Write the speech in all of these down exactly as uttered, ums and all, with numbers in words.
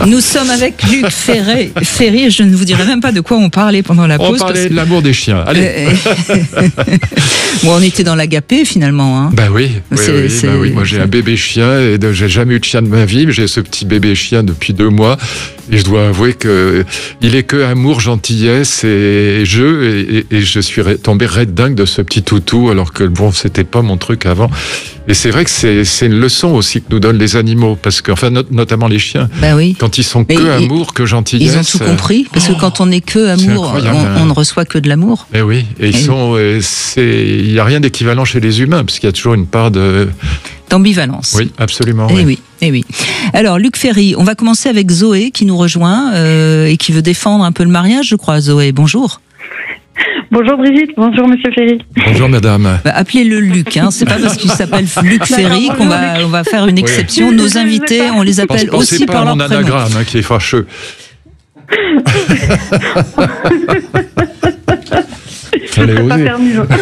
ça. Nous sommes avec Luc Ferry. Ferry, je ne vous dirai même pas de quoi on parlait pendant la pause. On parlait parce... de l'amour des chiens. Allez. Bon, on était dans l'agapé finalement. Hein. Bah oui, oui, C'est- oui, c'est- bah oui. Moi j'ai un bébé chien et de- j'ai jamais eu de chien de ma vie, mais j'ai ce petit bébé chien depuis deux mois et je dois avouer que il est que amour, gentillesse et jeu et, et, et je suis ré- tombé red dingue de ce petit toutou alors que bon c'était pas mon truc avant. Et c'est vrai que c'est, c'est une leçon aussi que nous donnent les animaux parce que enfin not- notamment les chiens Bah oui. quand ils sont Mais que ils- amour, que gentillesse. Ils ont tout compris, parce que quand on n'est que amour, incroyable, on, hein. on ne reçoit que de l'amour. Eh oui, et ils Et- sont, euh, c'est, il y a rien d'équivalent chez les humains parce qu'il y a toujours une part de, D'ambivalence. oui, absolument. Eh oui. oui, eh oui. Alors, Luc Ferry, on va commencer avec Zoé qui nous rejoint euh, et qui veut défendre un peu le mariage, je crois. Zoé, bonjour. Bonjour Brigitte, bonjour Monsieur Ferry. Bonjour madame. Bah, appelez-le Luc, hein. C'est pas parce qu'il s'appelle Luc Ferry qu'on va, on va faire une exception. Oui. Nos invités, on les appelle Pensez aussi pas par à leur mon prénom. anagramme hein, qui est fâcheux. Fallait C'est pas oser. permis. hein.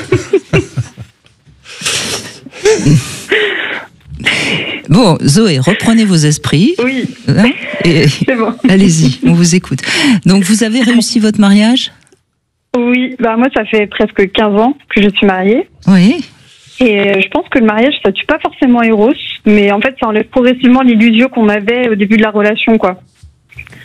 Bon, Zoé, reprenez vos esprits. Oui, Hein, et, c'est bon. allez-y, on vous écoute. Donc, vous avez réussi votre mariage ? Oui, bah moi ça fait presque quinze ans que je suis mariée. Oui. Et euh, je pense que le mariage, ça tue pas forcément Eros, mais en fait ça enlève progressivement l'illusion qu'on avait au début de la relation, quoi. C'est-à-dire ?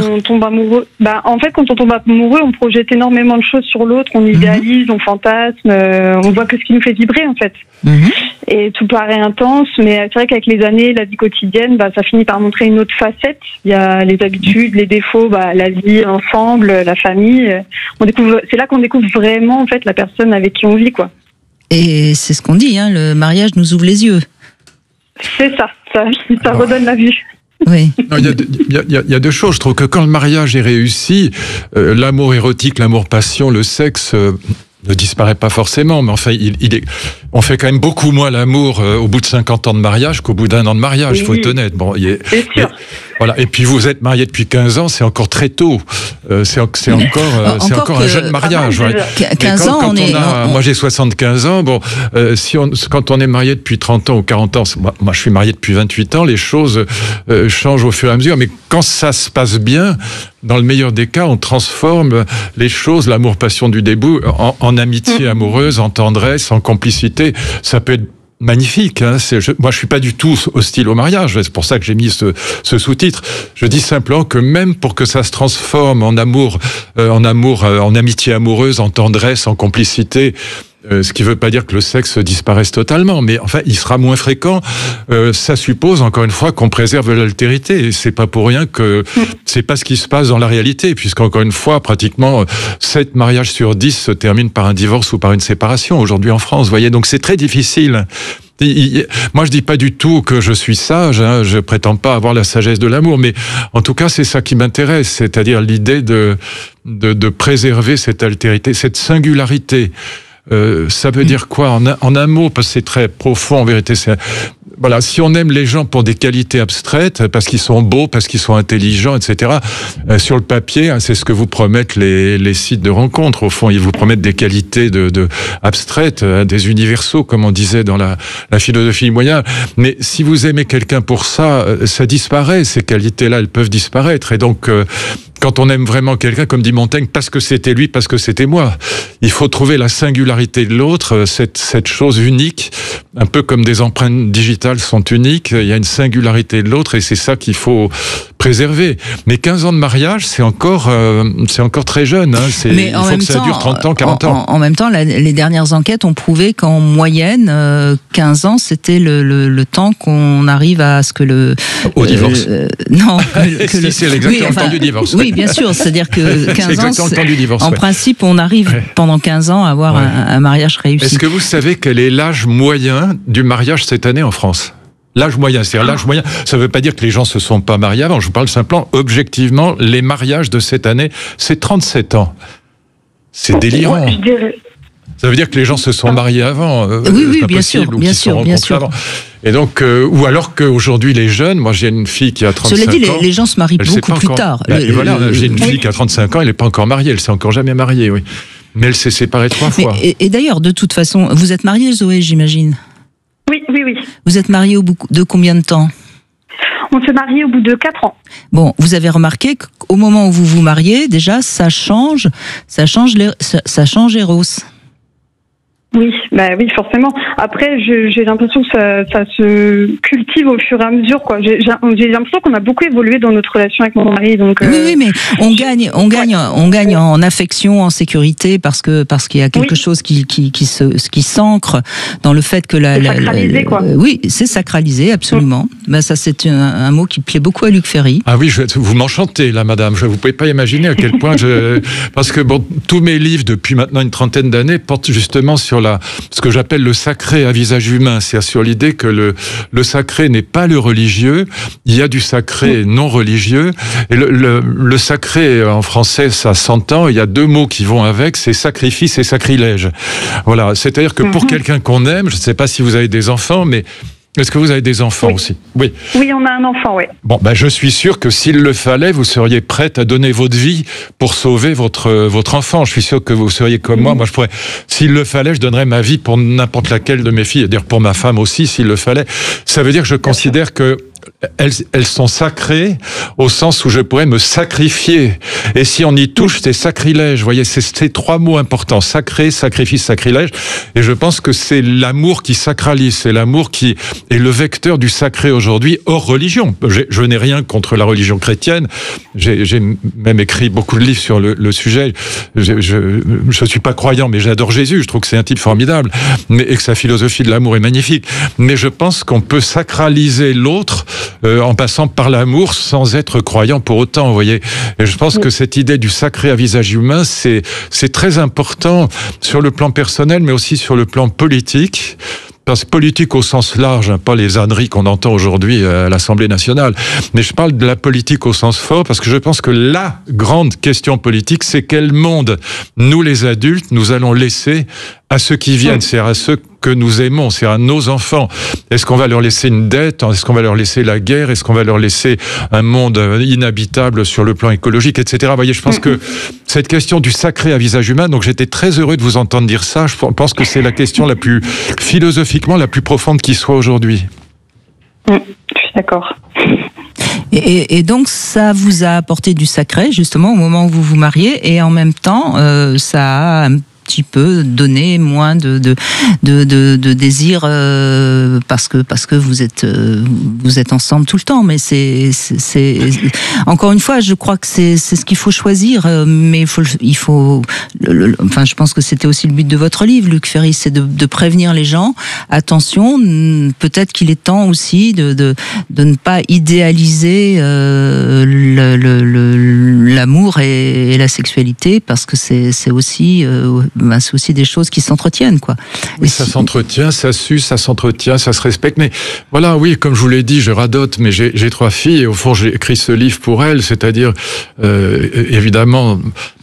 Quand on tombe amoureux, bah en fait quand on tombe amoureux, on projette énormément de choses sur l'autre, on idéalise, on fantasme, euh, on voit que ce qui nous fait vibrer en fait. Mhm. Et tout paraît intense, mais c'est vrai qu'avec les années, la vie quotidienne, bah, ça finit par montrer une autre facette. Il y a les habitudes, les défauts, bah, la vie ensemble, la famille. On découvre, c'est là qu'on découvre vraiment en fait la personne avec qui on vit, quoi. Et c'est ce qu'on dit, hein, le mariage nous ouvre les yeux. C'est ça, ça, ça Alors, redonne la vue. Oui. Non, il y, a deux- il y a- il y a- il y a deux choses. Je trouve que quand le mariage est réussi, euh, l'amour érotique, l'amour passion, le sexe euh, ne disparaît pas forcément. Mais enfin, il, il est, on fait quand même beaucoup moins l'amour euh, au bout de cinquante ans de mariage qu'au bout d'un an de mariage. Il faut Oui. être honnête. Bon, il est, C'est sûr. mais- voilà. Et puis vous êtes marié depuis quinze ans, c'est encore très tôt. Euh, c'est, en- c'est encore, euh, c'est Encore encore que- un jeune mariage. Ah, ouais. déjà. Mais quinze quand, ans, quand on est. a- on- moi j'ai soixante-quinze ans, bon, euh, si on, quand on est marié depuis trente ans ou quarante ans, c'est- moi, moi je suis marié depuis vingt-huit ans, les choses euh, changent au fur et à mesure, mais quand ça se passe bien, dans le meilleur des cas, on transforme les choses, l'amour-passion du début, en, en amitié amoureuse, en tendresse, en complicité. Ça peut être magnifique. Hein. C'est, je, moi, je suis pas du tout hostile au mariage. C'est pour ça que j'ai mis ce, ce sous-titre. Je dis simplement que même pour que ça se transforme en amour, euh, en amour, euh, en amitié amoureuse, en tendresse, en complicité. Euh, ce qui ne veut pas dire que le sexe disparaisse totalement, mais enfin, il sera moins fréquent. Euh, ça suppose, encore une fois, qu'on préserve l'altérité. Et c'est pas pour rien que c'est pas ce qui se passe dans la réalité, puisqu'encore une fois, pratiquement sept mariages sur dix se terminent par un divorce ou par une séparation aujourd'hui en France. Vous voyez, donc c'est très difficile. Il- il- Moi, je dis pas du tout que je suis sage. Hein, je prétends pas avoir la sagesse de l'amour, mais en tout cas, c'est ça qui m'intéresse, c'est-à-dire l'idée de de, de préserver cette altérité, cette singularité. Euh, ça veut dire quoi en un, en un mot, parce que c'est très profond en vérité. C'est, voilà, si on aime les gens pour des qualités abstraites, parce qu'ils sont beaux, parce qu'ils sont intelligents, et cetera. Euh, sur le papier, hein, c'est ce que vous promettent les, les sites de rencontres. Au fond, ils vous promettent des qualités de, de abstraites, hein, des universaux, comme on disait dans la, la philosophie moyenne. Mais si vous aimez quelqu'un pour ça, euh, ça disparaît. Ces qualités-là, elles peuvent disparaître. Et donc, euh, quand on aime vraiment quelqu'un, comme dit Montaigne, parce que c'était lui, parce que c'était moi, il faut trouver la singularité de l'autre, cette, cette chose unique, un peu comme des empreintes digitales sont uniques, il y a une singularité de l'autre et c'est ça qu'il faut préserver. Mais quinze ans de mariage, c'est encore, euh, c'est encore très jeune. Hein. C'est, Mais il en faut même que ça temps, dure trente ans, quarante en, ans. En, en même temps, la, les dernières enquêtes ont prouvé qu'en moyenne, euh, quinze ans, c'était le, le, le temps qu'on arrive à ce que le... Au divorce. Euh, non. Que, que Si, le, c'est exactement le temps du divorce. Oui, bien sûr. C'est-à-dire que C'est quinze ans, exactement le temps du divorce. en ouais. principe, on arrive Ouais. pendant quinze ans à avoir Ouais. un, un mariage réussi. Est-ce que vous savez quel est l'âge moyen du mariage cette année en France ? L'âge moyen, c'est-à-dire l'âge moyen, ça ne veut pas dire que les gens se sont pas mariés avant, je vous parle simplement, objectivement, les mariages de cette année, c'est trente-sept ans. C'est délirant. Ouais, je dirais. Ça veut dire que les gens se sont mariés avant. euh, Oui, oui, c'est pas bien possible, sûr, ou bien qu'ils se sont sûr, bien rencontrés sûr. avant. Et donc, euh, ou alors qu'aujourd'hui les jeunes, moi j'ai une fille qui a trente-cinq Cela dit, ans. les, les gens se marient elle sait beaucoup pas plus encore- tard. Bah, Le- et voilà, le- j'ai une oui. fille qui a trente-cinq ans, elle n'est pas encore mariée, elle s'est encore jamais mariée, oui. Mais elle s'est séparée trois Mais- fois. et, et d'ailleurs, de toute façon, vous êtes mariée, Zoé, j'imagine. Oui, oui, oui. Vous êtes mariée au bout de combien de temps ? On s'est mariés au bout de quatre ans. Bon, vous avez remarqué qu'au moment où vous vous mariez, déjà, ça change, ça change, les, ça, ça change Eros. Oui, bah oui, forcément. Après, je, j'ai l'impression que ça, ça se cultive au fur et à mesure, quoi. J'ai, j'ai, j'ai l'impression qu'on a beaucoup évolué dans notre relation avec mon mari, donc. Oui, euh, oui, mais on gagne, on gagne, on gagne en affection, en sécurité, parce que parce qu'il y a quelque Oui. chose qui qui qui se qui s'ancre dans le fait que la, C'est la, sacralisé, la- quoi. oui, c'est sacralisé, absolument. Ben ça, c'est un, un mot qui plaît beaucoup à Luc Ferry. Ah oui, je, vous m'enchantez là, madame. Je, vous pouvez pas imaginer à quel point je... Parce que bon, tous mes livres, depuis maintenant une trentaine d'années, portent justement sur la, ce que j'appelle le sacré à visage humain. C'est-à-dire sur l'idée que le, le sacré n'est pas le religieux. Il y a du sacré non religieux. Et le, le, le sacré, en français, ça s'entend. Il y a deux mots qui vont avec, c'est sacrifice et sacrilège. Voilà. C'est-à-dire que pour Mhm. quelqu'un qu'on aime, je ne sais pas si vous avez des enfants, mais est-ce que vous avez des enfants Oui. aussi? Oui. Oui, on a un enfant, ouais. Bon, ben je suis sûr que s'il le fallait, vous seriez prête à donner votre vie pour sauver votre votre enfant. Je suis sûr que vous seriez comme moi. Moi, je pourrais, s'il le fallait, je donnerais ma vie pour n'importe laquelle de mes filles, et d'ailleurs pour ma femme aussi, s'il le fallait. Ça veut dire que je considère que elles, elles sont sacrées au sens où je pourrais me sacrifier. Et si on y touche, c'est sacrilège. Vous voyez, c'est ces trois mots importants. Sacré, sacrifice, sacrilège. Et je pense que c'est l'amour qui sacralise. C'est l'amour qui est le vecteur du sacré aujourd'hui, hors religion. J'ai, je n'ai rien contre la religion chrétienne. J'ai, j'ai même écrit beaucoup de livres sur le, le sujet. Je, je, je suis pas croyant, mais j'adore Jésus. Je trouve que c'est un type formidable. Mais, et que sa philosophie de l'amour est magnifique. Mais je pense qu'on peut sacraliser l'autre Euh, en passant par l'amour sans être croyant pour autant, vous voyez. Et je pense que cette idée du sacré à visage humain, c'est c'est très important sur le plan personnel, mais aussi sur le plan politique. Parce que politique au sens large, hein, pas les âneries qu'on entend aujourd'hui à l'Assemblée nationale, mais je parle de la politique au sens fort, parce que je pense que la grande question politique, c'est quel monde, nous les adultes, nous allons laisser à ceux qui viennent, c'est-à-dire à ceux que nous aimons, c'est à nos enfants. Est-ce qu'on va leur laisser une dette? Est-ce qu'on va leur laisser la guerre? Est-ce qu'on va leur laisser un monde inhabitable sur le plan écologique, et cetera. Vous voyez, je pense que cette question du sacré à visage humain, donc j'étais très heureux de vous entendre dire ça, je pense que c'est la question la plus philosophiquement la plus profonde qui soit aujourd'hui. Mmh, je suis d'accord. Et, et, et donc, ça vous a apporté du sacré, justement, au moment où vous vous mariez, et en même temps, euh, ça a un petit peu donné moins de de de, de, de désir euh, parce que parce que vous êtes euh, vous êtes ensemble tout le temps. Mais c'est c'est, c'est encore une fois, je crois que c'est c'est ce qu'il faut choisir. Mais il faut il faut le, le, enfin, je pense que c'était aussi le but de votre livre, Luc Ferry, c'est de, de prévenir les gens. Attention, peut-être qu'il est temps aussi de de de ne pas idéaliser euh, le, le, le, l'amour et, et la sexualité, parce que c'est c'est aussi euh, ben, c'est aussi des choses qui s'entretiennent, quoi. Oui, ça s'entretient, ça s'use, ça s'entretient, ça se respecte. Mais voilà, oui, comme je vous l'ai dit, je radote, mais j'ai, j'ai trois filles et au fond, j'ai écrit ce livre pour elles, c'est-à-dire, euh, évidemment,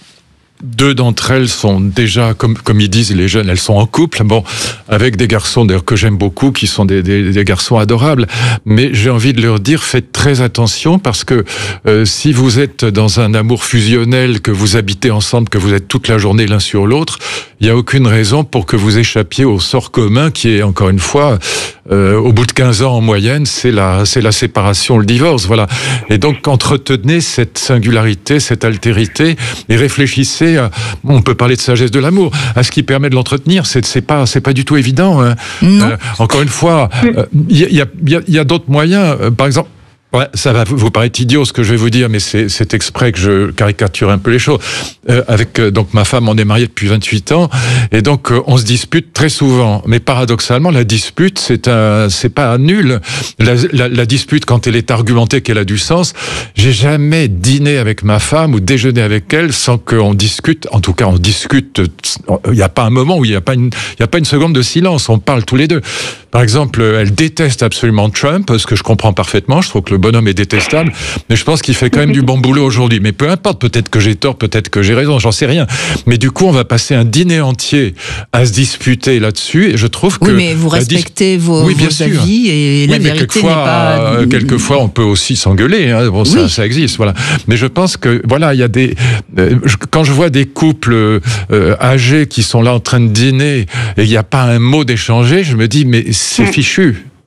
deux d'entre elles sont déjà, comme, comme ils disent les jeunes, elles sont en couple, bon, avec des garçons d'ailleurs que j'aime beaucoup, qui sont des, des, des garçons adorables. Mais j'ai envie de leur dire, faites très attention, parce que euh, si vous êtes dans un amour fusionnel, que vous habitez ensemble, que vous êtes toute la journée l'un sur l'autre, il n'y a aucune raison pour que vous échappiez au sort commun qui est, encore une fois, euh, au bout de quinze ans en moyenne, c'est la, c'est la séparation, le divorce, voilà. Et donc, entretenez cette singularité, cette altérité, et réfléchissez à, on peut parler de sagesse de l'amour, à ce qui permet de l'entretenir. C'est, c'est pas, c'est pas du tout évident, hein. Euh, encore une fois, il euh, y, y, a, y, a, y a d'autres moyens. Euh, par exemple, ouais, ça va vous paraître idiot ce que je vais vous dire, mais c'est, c'est exprès que je caricature un peu les choses. Euh, avec euh, donc ma femme, on est mariés depuis vingt-huit ans, et donc euh, on se dispute très souvent. Mais paradoxalement, la dispute, c'est un, c'est pas nul. La, la, la dispute, quand elle est argumentée, qu'elle a du sens. J'ai jamais dîné avec ma femme ou déjeuné avec elle sans qu'on discute. En tout cas, on discute. Il n'y a pas un moment où il n'y a pas une, il y a pas une seconde de silence. On parle tous les deux. Par exemple, elle déteste absolument Trump, ce que je comprends parfaitement. Je trouve que le bonhomme est détestable, mais je pense qu'il fait quand même du bon boulot aujourd'hui. Mais peu importe, peut-être que j'ai tort, peut-être que j'ai raison, j'en sais rien. Mais du coup, on va passer un dîner entier à se disputer là-dessus, et je trouve que... Oui, mais vous respectez dis... vos, oui, bien vos sûr. avis, et oui, la vérité n'est pas... Euh, quelquefois, on peut aussi s'engueuler, hein. Bon, ça, oui. ça existe, voilà. Mais je pense que, voilà, il y a des... Euh, quand je vois des couples euh, âgés qui sont là en train de dîner, et il n'y a pas un mot d'échanger, je me dis, mais c'est fichu.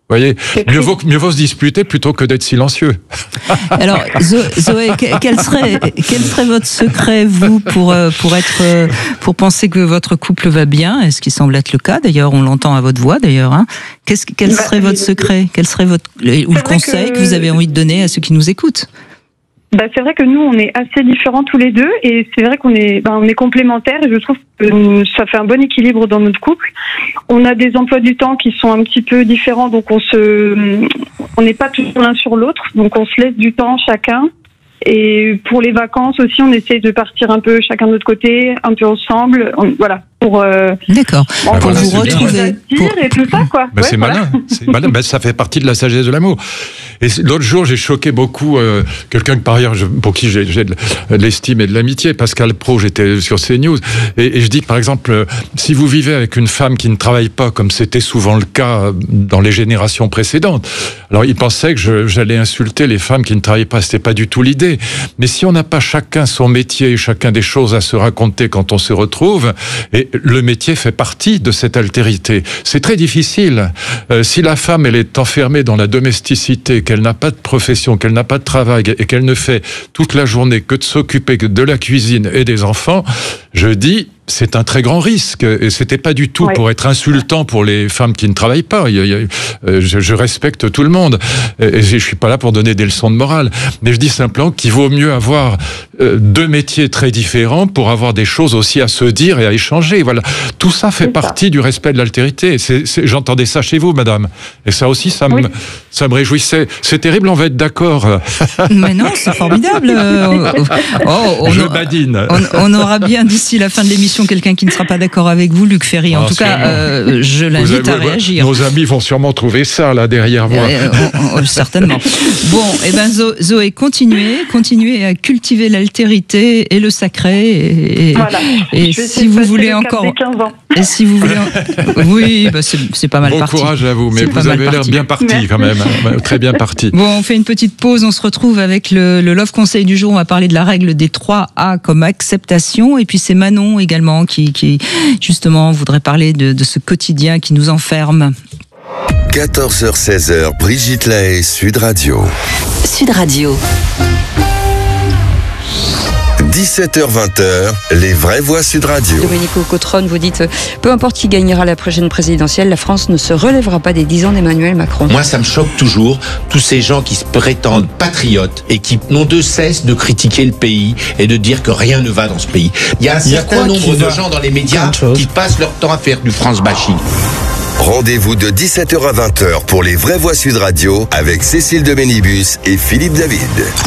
Vous voyez, mieux vaut, mieux vaut se disputer plutôt que d'être silencieux. Alors, Zoé, quel serait, quel serait votre secret, vous, pour, pour, être, pour penser que votre couple va bien? Est-ce qu'il semble être le cas? D'ailleurs, on l'entend à votre voix, d'ailleurs. Hein. Qu'est-ce, quel serait votre secret? Quel serait votre, ou le conseil que... que vous avez envie de donner à ceux qui nous écoutent? Bah, c'est vrai que nous, on est assez différents tous les deux, et c'est vrai qu'on est, bah, on est complémentaires, et je trouve que ça fait un bon équilibre dans notre couple. On a des emplois du temps qui sont un petit peu différents, donc on se, on n'est pas toujours l'un sur l'autre, donc on se laisse du temps chacun. Et pour les vacances aussi, on essaye de partir un peu chacun de notre côté, un peu ensemble, on, voilà. Pour, euh, D'accord. Pour voilà, vous retrouver. Pour... Et tout ça, quoi. Ben ouais, c'est voilà. malin. C'est malin. Ben, ça fait partie de la sagesse de l'amour. Et l'autre jour, j'ai choqué beaucoup euh, quelqu'un que par ailleurs, je, pour qui j'ai, j'ai de l'estime et de l'amitié, Pascal Pro, j'étais sur CNews, et, et je dis par exemple, euh, si vous vivez avec une femme qui ne travaille pas, comme c'était souvent le cas dans les générations précédentes, alors il pensait que je, j'allais insulter les femmes qui ne travaillaient pas. C'était pas du tout l'idée. Mais si on n'a pas chacun son métier, chacun des choses à se raconter quand on se retrouve, et le métier fait partie de cette altérité. C'est très difficile. Euh, si la femme, elle est enfermée dans la domesticité, qu'elle n'a pas de profession, qu'elle n'a pas de travail, et qu'elle ne fait toute la journée que de s'occuper de la cuisine et des enfants, je dis, c'est un très grand risque, et c'était pas du tout ouais. pour être insultant pour les femmes qui ne travaillent pas. Il y a, il y a, euh, je, je respecte tout le monde, et je suis pas là pour donner des leçons de morale, mais je dis simplement qu'il vaut mieux avoir euh, deux métiers très différents pour avoir des choses aussi à se dire et à échanger. Voilà, tout ça fait c'est partie ça. du respect de l'altérité. C'est, c'est, j'entendais ça chez vous, madame, et ça aussi, ça me, oui. ça me réjouissait. C'est terrible, on va être d'accord. Mais non, c'est formidable. Oh, on je a, badine. On, on aura bien d'ici la fin de l'émission quelqu'un qui ne sera pas d'accord avec vous, Luc Ferry. En ah, tout cas, euh, je l'invite avez, à réagir. Nos amis vont sûrement trouver ça là derrière moi. Euh, on, on, certainement. Bon, et eh ben Zo, Zoé, continuez, continuez à cultiver l'altérité et le sacré. Et, voilà. et si vous voulez encore, et si vous voulez, oui, bah c'est, c'est pas mal bon parti. Bon courage à vous, mais c'est vous avez l'air bien parti Merci. quand même, hein, très bien parti. Bon, on fait une petite pause. On se retrouve avec le, le Love Conseil du jour. On va parler de la règle des trois A comme acceptation, et puis c'est Manon également. Qui, qui justement voudrait parler de, de ce quotidien qui nous enferme. quatorze heures seize heures, Brigitte Lahaie, Sud Radio. Sud Radio. dix-sept heures vingt, les vraies voix Sud Radio. Domenico Cotron, vous dites, peu importe qui gagnera la prochaine présidentielle, la France ne se relèvera pas des dix ans d'Emmanuel Macron. Moi, ça me choque toujours, tous ces gens qui se prétendent patriotes et qui n'ont de cesse de critiquer le pays et de dire que rien ne va dans ce pays. Il y a un certain nombre de gens dans les médias qui passent leur temps à faire du France bashing. Rendez-vous de dix-sept heures à vingt heures pour les vraies voix Sud Radio avec Cécile de Bénibus et Philippe David.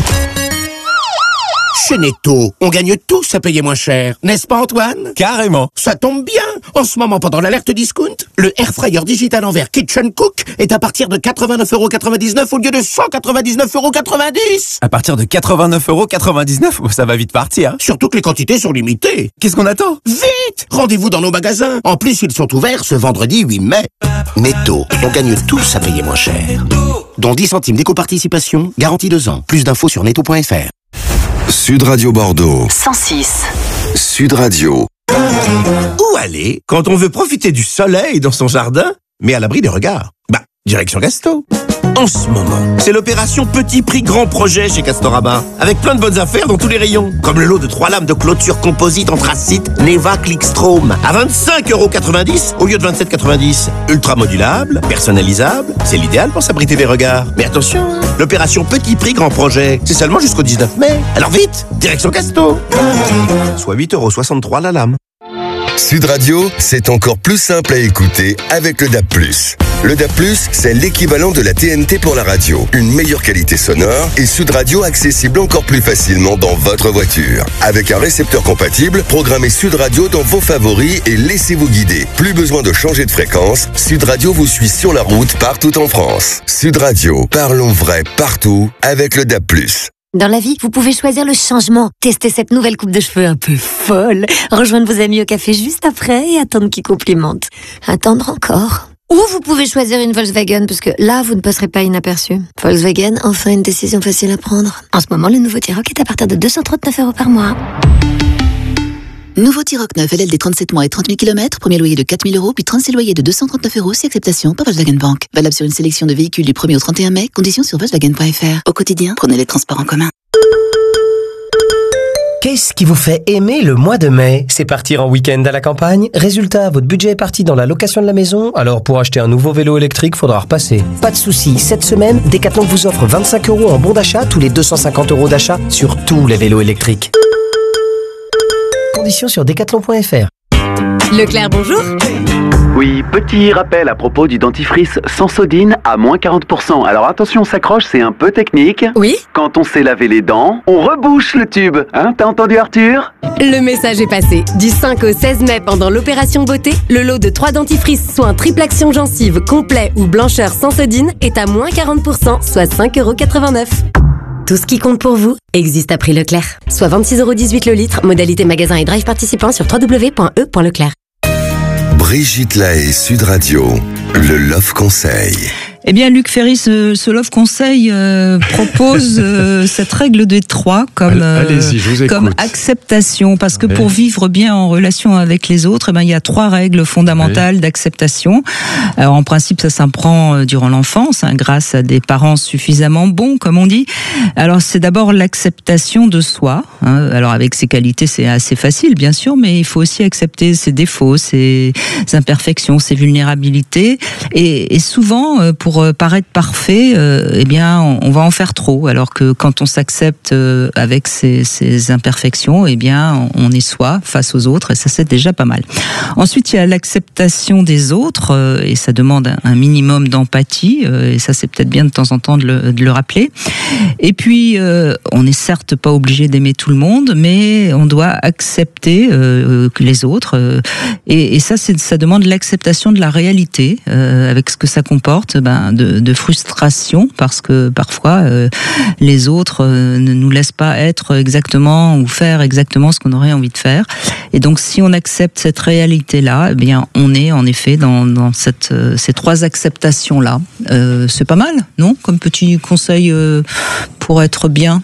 Chez Netto, on gagne tous à payer moins cher, n'est-ce pas Antoine? Carrément. Ça tombe bien. En ce moment, pendant l'alerte discount, le Air Fryer Digital en verre Kitchen Cook est à partir de quatre-vingt-neuf euros quatre-vingt-dix-neuf au lieu de cent quatre-vingt-dix-neuf euros quatre-vingt-dix. À partir de quatre-vingt-neuf euros quatre-vingt-dix-neuf, ça va vite partir. Surtout que les quantités sont limitées. Qu'est-ce qu'on attend? Vite! Rendez-vous dans nos magasins. En plus, ils sont ouverts ce vendredi huit mai. Netto, on gagne tous à payer moins cher. Dont dix centimes d'éco-participation, garantie deux ans. Plus d'infos sur netto point f r. Sud Radio Bordeaux. cent six. Sud Radio. Où aller quand on veut profiter du soleil dans son jardin, mais à l'abri des regards? Bah, direction Gasto. En ce moment, c'est l'opération Petit Prix Grand Projet chez Castorama, avec plein de bonnes affaires dans tous les rayons, comme le lot de trois lames de clôture composite anthracite Neva Clickstrom à vingt-cinq euros quatre-vingt-dix au lieu de vingt-sept euros quatre-vingt-dix. Ultra modulable, personnalisable, c'est l'idéal pour s'abriter des regards. Mais attention, l'opération Petit Prix Grand Projet, c'est seulement jusqu'au dix-neuf mai. Alors vite, direction Casto. Soit huit euros soixante-trois la lame. Sud Radio, c'est encore plus simple à écouter avec le D A B plus. Le D A B plus, c'est l'équivalent de la T N T pour la radio. Une meilleure qualité sonore et Sud Radio accessible encore plus facilement dans votre voiture. Avec un récepteur compatible, programmez Sud Radio dans vos favoris et laissez-vous guider. Plus besoin de changer de fréquence, Sud Radio vous suit sur la route partout en France. Sud Radio, parlons vrai partout avec le D A B plus. Dans la vie, vous pouvez choisir le changement. Tester cette nouvelle coupe de cheveux un peu folle. Rejoindre vos amis au café juste après et attendre qu'ils complimentent. Attendre encore. Ou vous pouvez choisir une Volkswagen, parce que là, vous ne passerez pas inaperçu. Volkswagen, enfin une décision facile à prendre. En ce moment, le nouveau T-Roc est à partir de deux cent trente-neuf euros par mois. Nouveau T-Roc neuf L L D trente-sept mois et trente mille kilomètres, premier loyer de quatre mille euros, puis trente-six loyers de deux cent trente-neuf euros, si acceptation par Volkswagen Bank. Valable sur une sélection de véhicules du premier au trente et un mai, conditions sur Volkswagen point F R. Au quotidien, prenez les transports en commun. Qu'est-ce qui vous fait aimer le mois de mai? C'est partir en week-end à la campagne? Résultat, votre budget est parti dans la location de la maison? Alors pour acheter un nouveau vélo électrique, faudra repasser. Pas de souci, cette semaine, Decathlon vous offre vingt-cinq euros en bon d'achat tous les deux cent cinquante euros d'achat sur tous les vélos électriques. Conditions sur decathlon point F R. Leclerc, bonjour. Oui, petit rappel à propos du dentifrice Sensodine à moins quarante pour cent. Alors attention, on s'accroche, c'est un peu technique. Oui. Quand on sait laver les dents, on rebouche le tube. Hein, t'as entendu Arthur? Le message est passé. Du cinq au seize mai, pendant l'opération beauté, le lot de trois dentifrices soins triple action gencive, complet ou blancheur Sensodine est à moins quarante pour cent, soit cinq euros quatre-vingt-neuf. Tout ce qui compte pour vous existe à prix Leclerc. Soit vingt-six euros dix-huit le litre, modalité magasin et drive participant sur w w w point e point leclerc. Brigitte Lahaie, Sud Radio, le Love Conseil. Eh bien, Luc Ferry, ce, ce Love Conseil euh, propose euh, cette règle des trois comme, euh, Allez-y, je vous écoute. comme acceptation, parce que Ouais. pour vivre bien en relation avec les autres, eh ben, il y a trois règles fondamentales ouais. d'acceptation. Alors, en principe, ça s'apprend durant l'enfance, hein, grâce à des parents suffisamment bons, comme on dit. Alors, c'est d'abord l'acceptation de soi. Hein. Alors, avec ses qualités, c'est assez facile, bien sûr, mais il faut aussi accepter ses défauts, ses imperfections, ses vulnérabilités. Et, et souvent, pour paraître parfait, euh, eh bien, on, on va en faire trop. Alors que quand on s'accepte euh, avec ses, ses imperfections, eh bien, on, on est soi face aux autres, et ça, c'est déjà pas mal. Ensuite, il y a l'acceptation des autres, euh, et ça demande un, un minimum d'empathie, euh, et ça, c'est peut-être bien de temps en temps de le, de le rappeler. Et puis, euh, on n'est certes pas obligé d'aimer tout le monde, mais on doit accepter euh, les autres, euh, et, et ça, c'est, ça demande l'acceptation de la réalité, euh, avec ce que ça comporte, ben, De, de frustration, parce que parfois euh, les autres euh, ne nous laissent pas être exactement ou faire exactement ce qu'on aurait envie de faire. Et donc, si on accepte cette réalité-là, eh bien, on est en effet dans, dans cette, euh, ces trois acceptations-là. Euh, c'est pas mal, non? Comme petit conseil euh, pour être bien.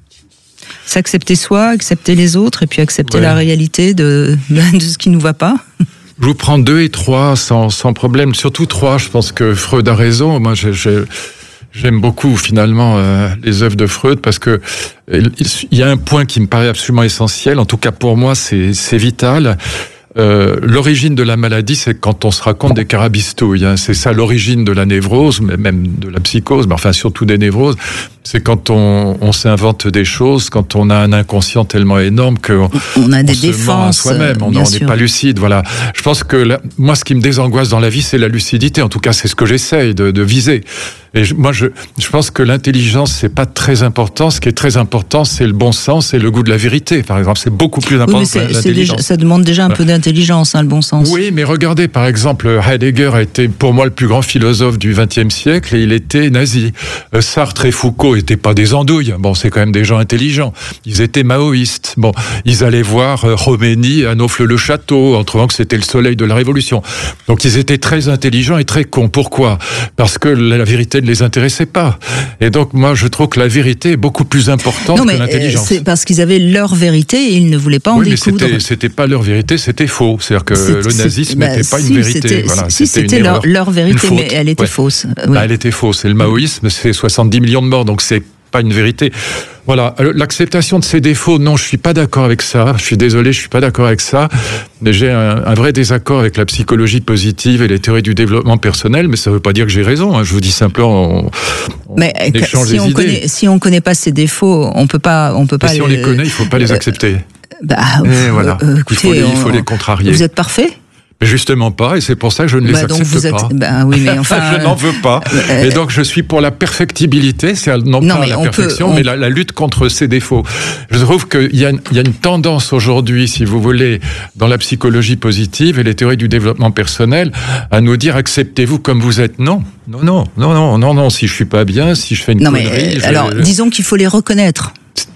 S'accepter soi, accepter les autres, et puis accepter ouais. la réalité de, de ce qui nous va pas. Je vous prends deux et trois sans, sans problème. Surtout trois, je pense que Freud a raison. Moi, j'ai, j'ai, j'aime beaucoup finalement euh, les œuvres de Freud parce que il, il y a un point qui me paraît absolument essentiel. En tout cas pour moi, c'est, c'est vital. Euh, l'origine de la maladie, c'est quand on se raconte des carabistouilles. Hein. C'est ça l'origine de la névrose, mais même de la psychose, mais enfin surtout des névroses. C'est quand on, on s'invente des choses, quand on a un inconscient tellement énorme qu'on on a des on se défenses ment à soi-même, on n'est pas lucide. Voilà. Je pense que la, moi, ce qui me désangoisse dans la vie, c'est la lucidité. En tout cas, c'est ce que j'essaye de, de viser. Et je, moi, je, je pense que l'intelligence, c'est pas très important. Ce qui est très important, c'est le bon sens et le goût de la vérité. Par exemple, c'est beaucoup plus important oui, mais que l'intelligence. Déjà, ça demande déjà un voilà. peu d'intelligence, hein, le bon sens. Oui, mais regardez, par exemple, Heidegger a été pour moi le plus grand philosophe du vingtième siècle et il était nazi. Sartre et Foucault n'étaient pas des andouilles. Bon, c'est quand même des gens intelligents. Ils étaient maoïstes. Bon, ils allaient voir Khomeini à Naufle-le-Château en trouvant que c'était le soleil de la révolution. Donc, ils étaient très intelligents et très cons. Pourquoi ? Parce que la vérité ne les intéressait pas. Et donc, moi, je trouve que la vérité est beaucoup plus importante non, mais que l'intelligence. C'est parce qu'ils avaient leur vérité et ils ne voulaient pas en oui, découdre. Mais c'était, c'était pas leur vérité, c'était faux. C'est-à-dire que c'est, le nazisme n'était bah, pas si, une vérité. C'était, voilà, si, c'était, c'était leur, leur vérité, mais elle était ouais. fausse. Oui. Bah, elle était fausse. Et le maoïsme, c'est soixante-dix millions de morts, donc c'est pas une vérité. Voilà, l'acceptation de ses défauts, non, je suis pas d'accord avec ça. Je suis désolé, je suis pas d'accord avec ça. Mais j'ai un, un vrai désaccord avec la psychologie positive et les théories du développement personnel. Mais ça veut pas dire que j'ai raison. Hein. Je vous dis simplement, on, on mais échange si des on idées. Connaît, si on connaît pas ses défauts, on peut pas, on peut pas. Et si les, on les connaît, il faut pas les accepter. Bah, et voilà. Euh, écoutez, il faut les, on, il faut les contrarier. Vous êtes parfait? Mais justement pas, et c'est pour ça que je ne bah les donc accepte vous êtes... pas. Bah oui, mais enfin, je n'en veux pas. Euh, et donc je suis pour la perfectibilité, c'est non, non pas la perfection, peut, on... mais la, la lutte contre ses défauts. Je trouve qu'il y a, il y a une tendance aujourd'hui, si vous voulez, dans la psychologie positive et les théories du développement personnel, à nous dire acceptez-vous comme vous êtes. Non, non, non, non, non, non, non. Si je suis pas bien, si je fais une non, connerie, mais, je... alors disons qu'il faut les reconnaître.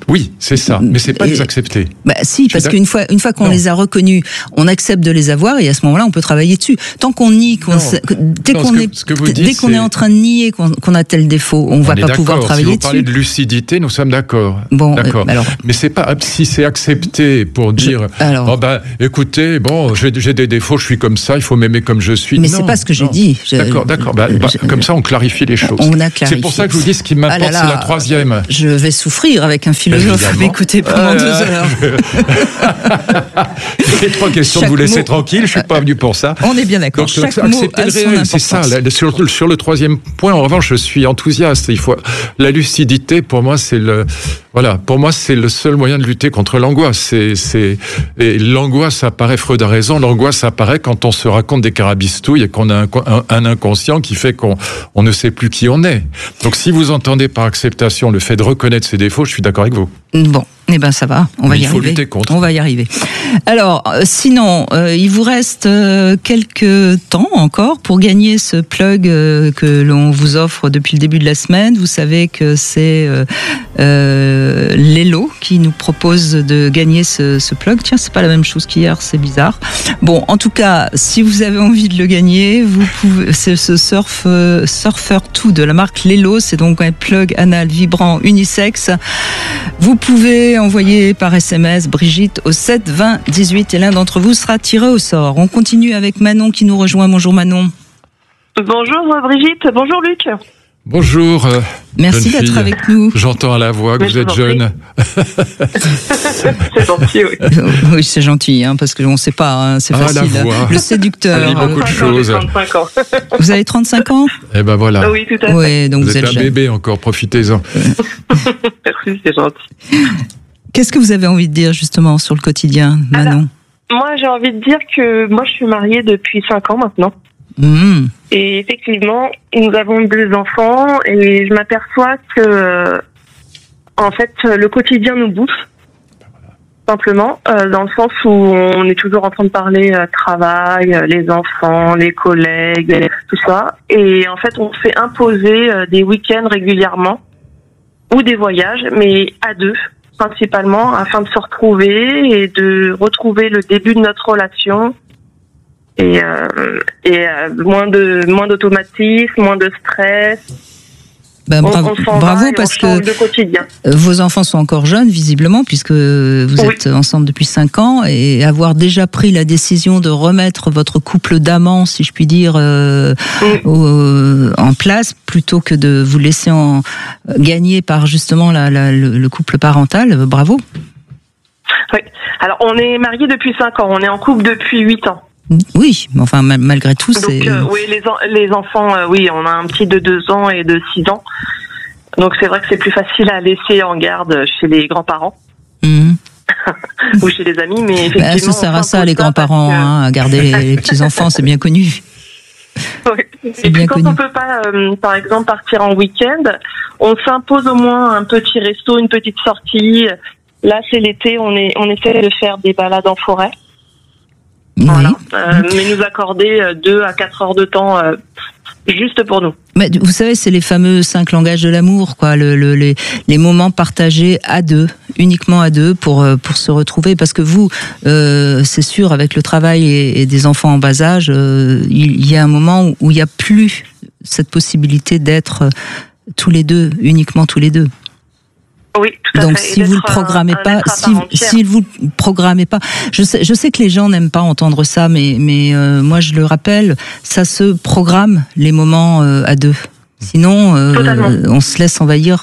Oui, c'est ça. Mais c'est pas Et, les accepter. Bah si, parce qu'une fois, une fois qu'on non. les a reconnus, on accepte de les avoir et à ce moment-là, on peut travailler dessus. Tant qu'on nie, qu'on sait, dès non, qu'on que, est, dès qu'on est en train de nier qu'on, qu'on a tel défaut, on, on va pas pouvoir travailler si vous dessus. Parlez de lucidité, nous sommes d'accord. Bon, d'accord. Euh, alors, mais c'est pas si c'est accepté pour dire. Je, alors, oh ben, écoutez, bon, j'ai, j'ai des défauts, je suis comme ça, il faut m'aimer comme je suis. Mais non, c'est pas ce que non. j'ai dit. Je, d'accord, d'accord. Bah, bah, je, comme ça, on clarifie les choses. On a clarifié. C'est pour ça que je vous dis ce qui m'importe, ah là là, c'est la troisième. Je vais souffrir avec un philosophe à m'écouter pendant euh, deux heures. Les trois questions, Chaque vous laissez mot, tranquille, je suis pas venu pour ça. On est bien d'accord. Donc, Chaque accepter le réel, c'est ça. Là, sur, sur le troisième point, en revanche, je suis enthousiaste. Il faut la lucidité. Pour moi, c'est le voilà. Pour moi, c'est le seul moyen de lutter contre l'angoisse. C'est c'est et l'angoisse apparaît. Freud a raison. L'angoisse apparaît quand on se raconte des carabistouilles et qu'on a un, un, un inconscient qui fait qu'on on ne sait plus qui on est. Donc, si vous entendez par acceptation le fait de reconnaître ses défauts, je suis d'accord avec vous. Bon. Eh ben ça va, on va Mais y il faut arriver. Lutter contre. On va y arriver. Alors, euh, sinon, euh, il vous reste euh, quelques temps encore pour gagner ce plug euh, que l'on vous offre depuis le début de la semaine. Vous savez que c'est euh, euh, Lelo qui nous propose de gagner ce, ce plug. Tiens, c'est pas la même chose qu'hier, c'est bizarre. Bon, en tout cas, si vous avez envie de le gagner, vous pouvez. C'est ce surf euh, Surfer deux de la marque Lelo. C'est donc un plug anal vibrant unisexe. Vous pouvez envoyé par S M S Brigitte au sept vingt dix-huit et l'un d'entre vous sera tiré au sort. On continue avec Manon qui nous rejoint. Bonjour Manon. Bonjour Brigitte, bonjour Luc. Bonjour. Euh, Merci d'être fille. avec nous. J'entends à la voix que Mais vous êtes jeune. C'est gentil, oui. Oui, c'est gentil, hein, parce qu'on ne sait pas, hein, c'est ah, facile. La voix. Le séducteur. Ça dit beaucoup de choses. trente-cinq ans. Vous avez trente-cinq ans ? Eh ben voilà. Oui, tout à fait. Ouais, donc vous, vous êtes êtes un jeune. bébé encore, profitez-en. Merci, c'est gentil. Qu'est-ce que vous avez envie de dire justement sur le quotidien, Manon ? Alors, moi, j'ai envie de dire que moi, je suis mariée depuis cinq ans maintenant. Mmh. Et effectivement, nous avons deux enfants et je m'aperçois que, en fait, le quotidien nous bouffe. Simplement, euh, dans le sens où on est toujours en train de parler euh, travail, euh, les enfants, les collègues, tout ça. Et en fait, on fait imposer euh, des week-ends régulièrement ou des voyages, mais à deux, principalement, afin de se retrouver et de retrouver le début de notre relation. Et, euh, et euh, moins de moins d'automatisme, moins de stress. Ben, bravo, on, on bravo va parce on change que de quotidien. Vos enfants sont encore jeunes, visiblement, puisque vous oui. êtes ensemble depuis cinq ans, et avoir déjà pris la décision de remettre votre couple d'amants, si je puis dire, euh, oui. au, en place, plutôt que de vous laisser en, gagner par justement la, la, le, le couple parental, bravo. Oui. Alors, on est mariés depuis cinq ans, on est en couple depuis huit ans. Oui, mais enfin, malgré tout, Donc, c'est... Euh, oui, les, en, les enfants, euh, oui, on a un petit de deux ans et de six ans. Donc, c'est vrai que c'est plus facile à laisser en garde chez les grands-parents. Mmh. Ou chez les amis, mais effectivement... Bah, ça sert à ça, les grands-parents, que... hein, à garder les, les petits-enfants, c'est bien connu. Oui. Et puis, quand connu. on peut pas, euh, par exemple, partir en week-end, on s'impose au moins un petit resto, une petite sortie. Là, c'est l'été, on, est, on essaie de faire des balades en forêt. Voilà. Oui. Euh, mais nous accorder deux à quatre heures de temps euh, juste pour nous. Mais vous savez, c'est les fameux cinq langages de l'amour, quoi. Le, le, les, les moments partagés à deux, uniquement à deux, pour pour se retrouver. Parce que vous, euh, c'est sûr, avec le travail et, et des enfants en bas âge, euh, il y a un moment où, où il n'y a plus cette possibilité d'être tous les deux, uniquement tous les deux. Oui, tout à Donc, fait. si vous le programmez un, un pas, si, si vous le programmez pas, je sais, je sais que les gens n'aiment pas entendre ça, mais, mais euh, moi je le rappelle, ça se programme les moments euh, à deux. Sinon, euh, on se laisse envahir.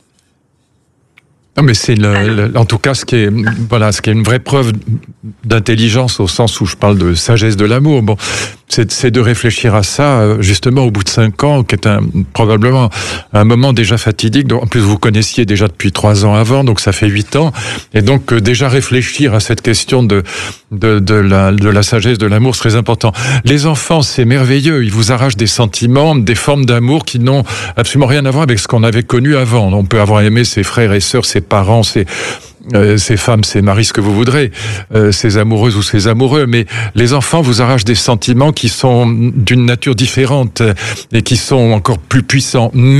Non, mais c'est le, le, en tout cas ce qui est, voilà, ce qui est une vraie preuve d'intelligence au sens où je parle de sagesse de l'amour. Bon, c'est, c'est de réfléchir à ça justement au bout de cinq ans, qui est un, probablement un moment déjà fatidique. Donc, en plus, vous connaissiez déjà depuis trois ans avant, donc ça fait huit ans. Et donc euh, déjà réfléchir à cette question de de, de la de la sagesse de l'amour, c'est très important. Les enfants, c'est merveilleux. Ils vous arrachent des sentiments, des formes d'amour qui n'ont absolument rien à voir avec ce qu'on avait connu avant. On peut avoir aimé ses frères et sœurs, ses parents, ses Euh, ces femmes, ces maris, ce que vous voudrez, euh, ces amoureuses ou ces amoureux, mais les enfants vous arrachent des sentiments qui sont d'une nature différente et qui sont encore plus puissants. Mais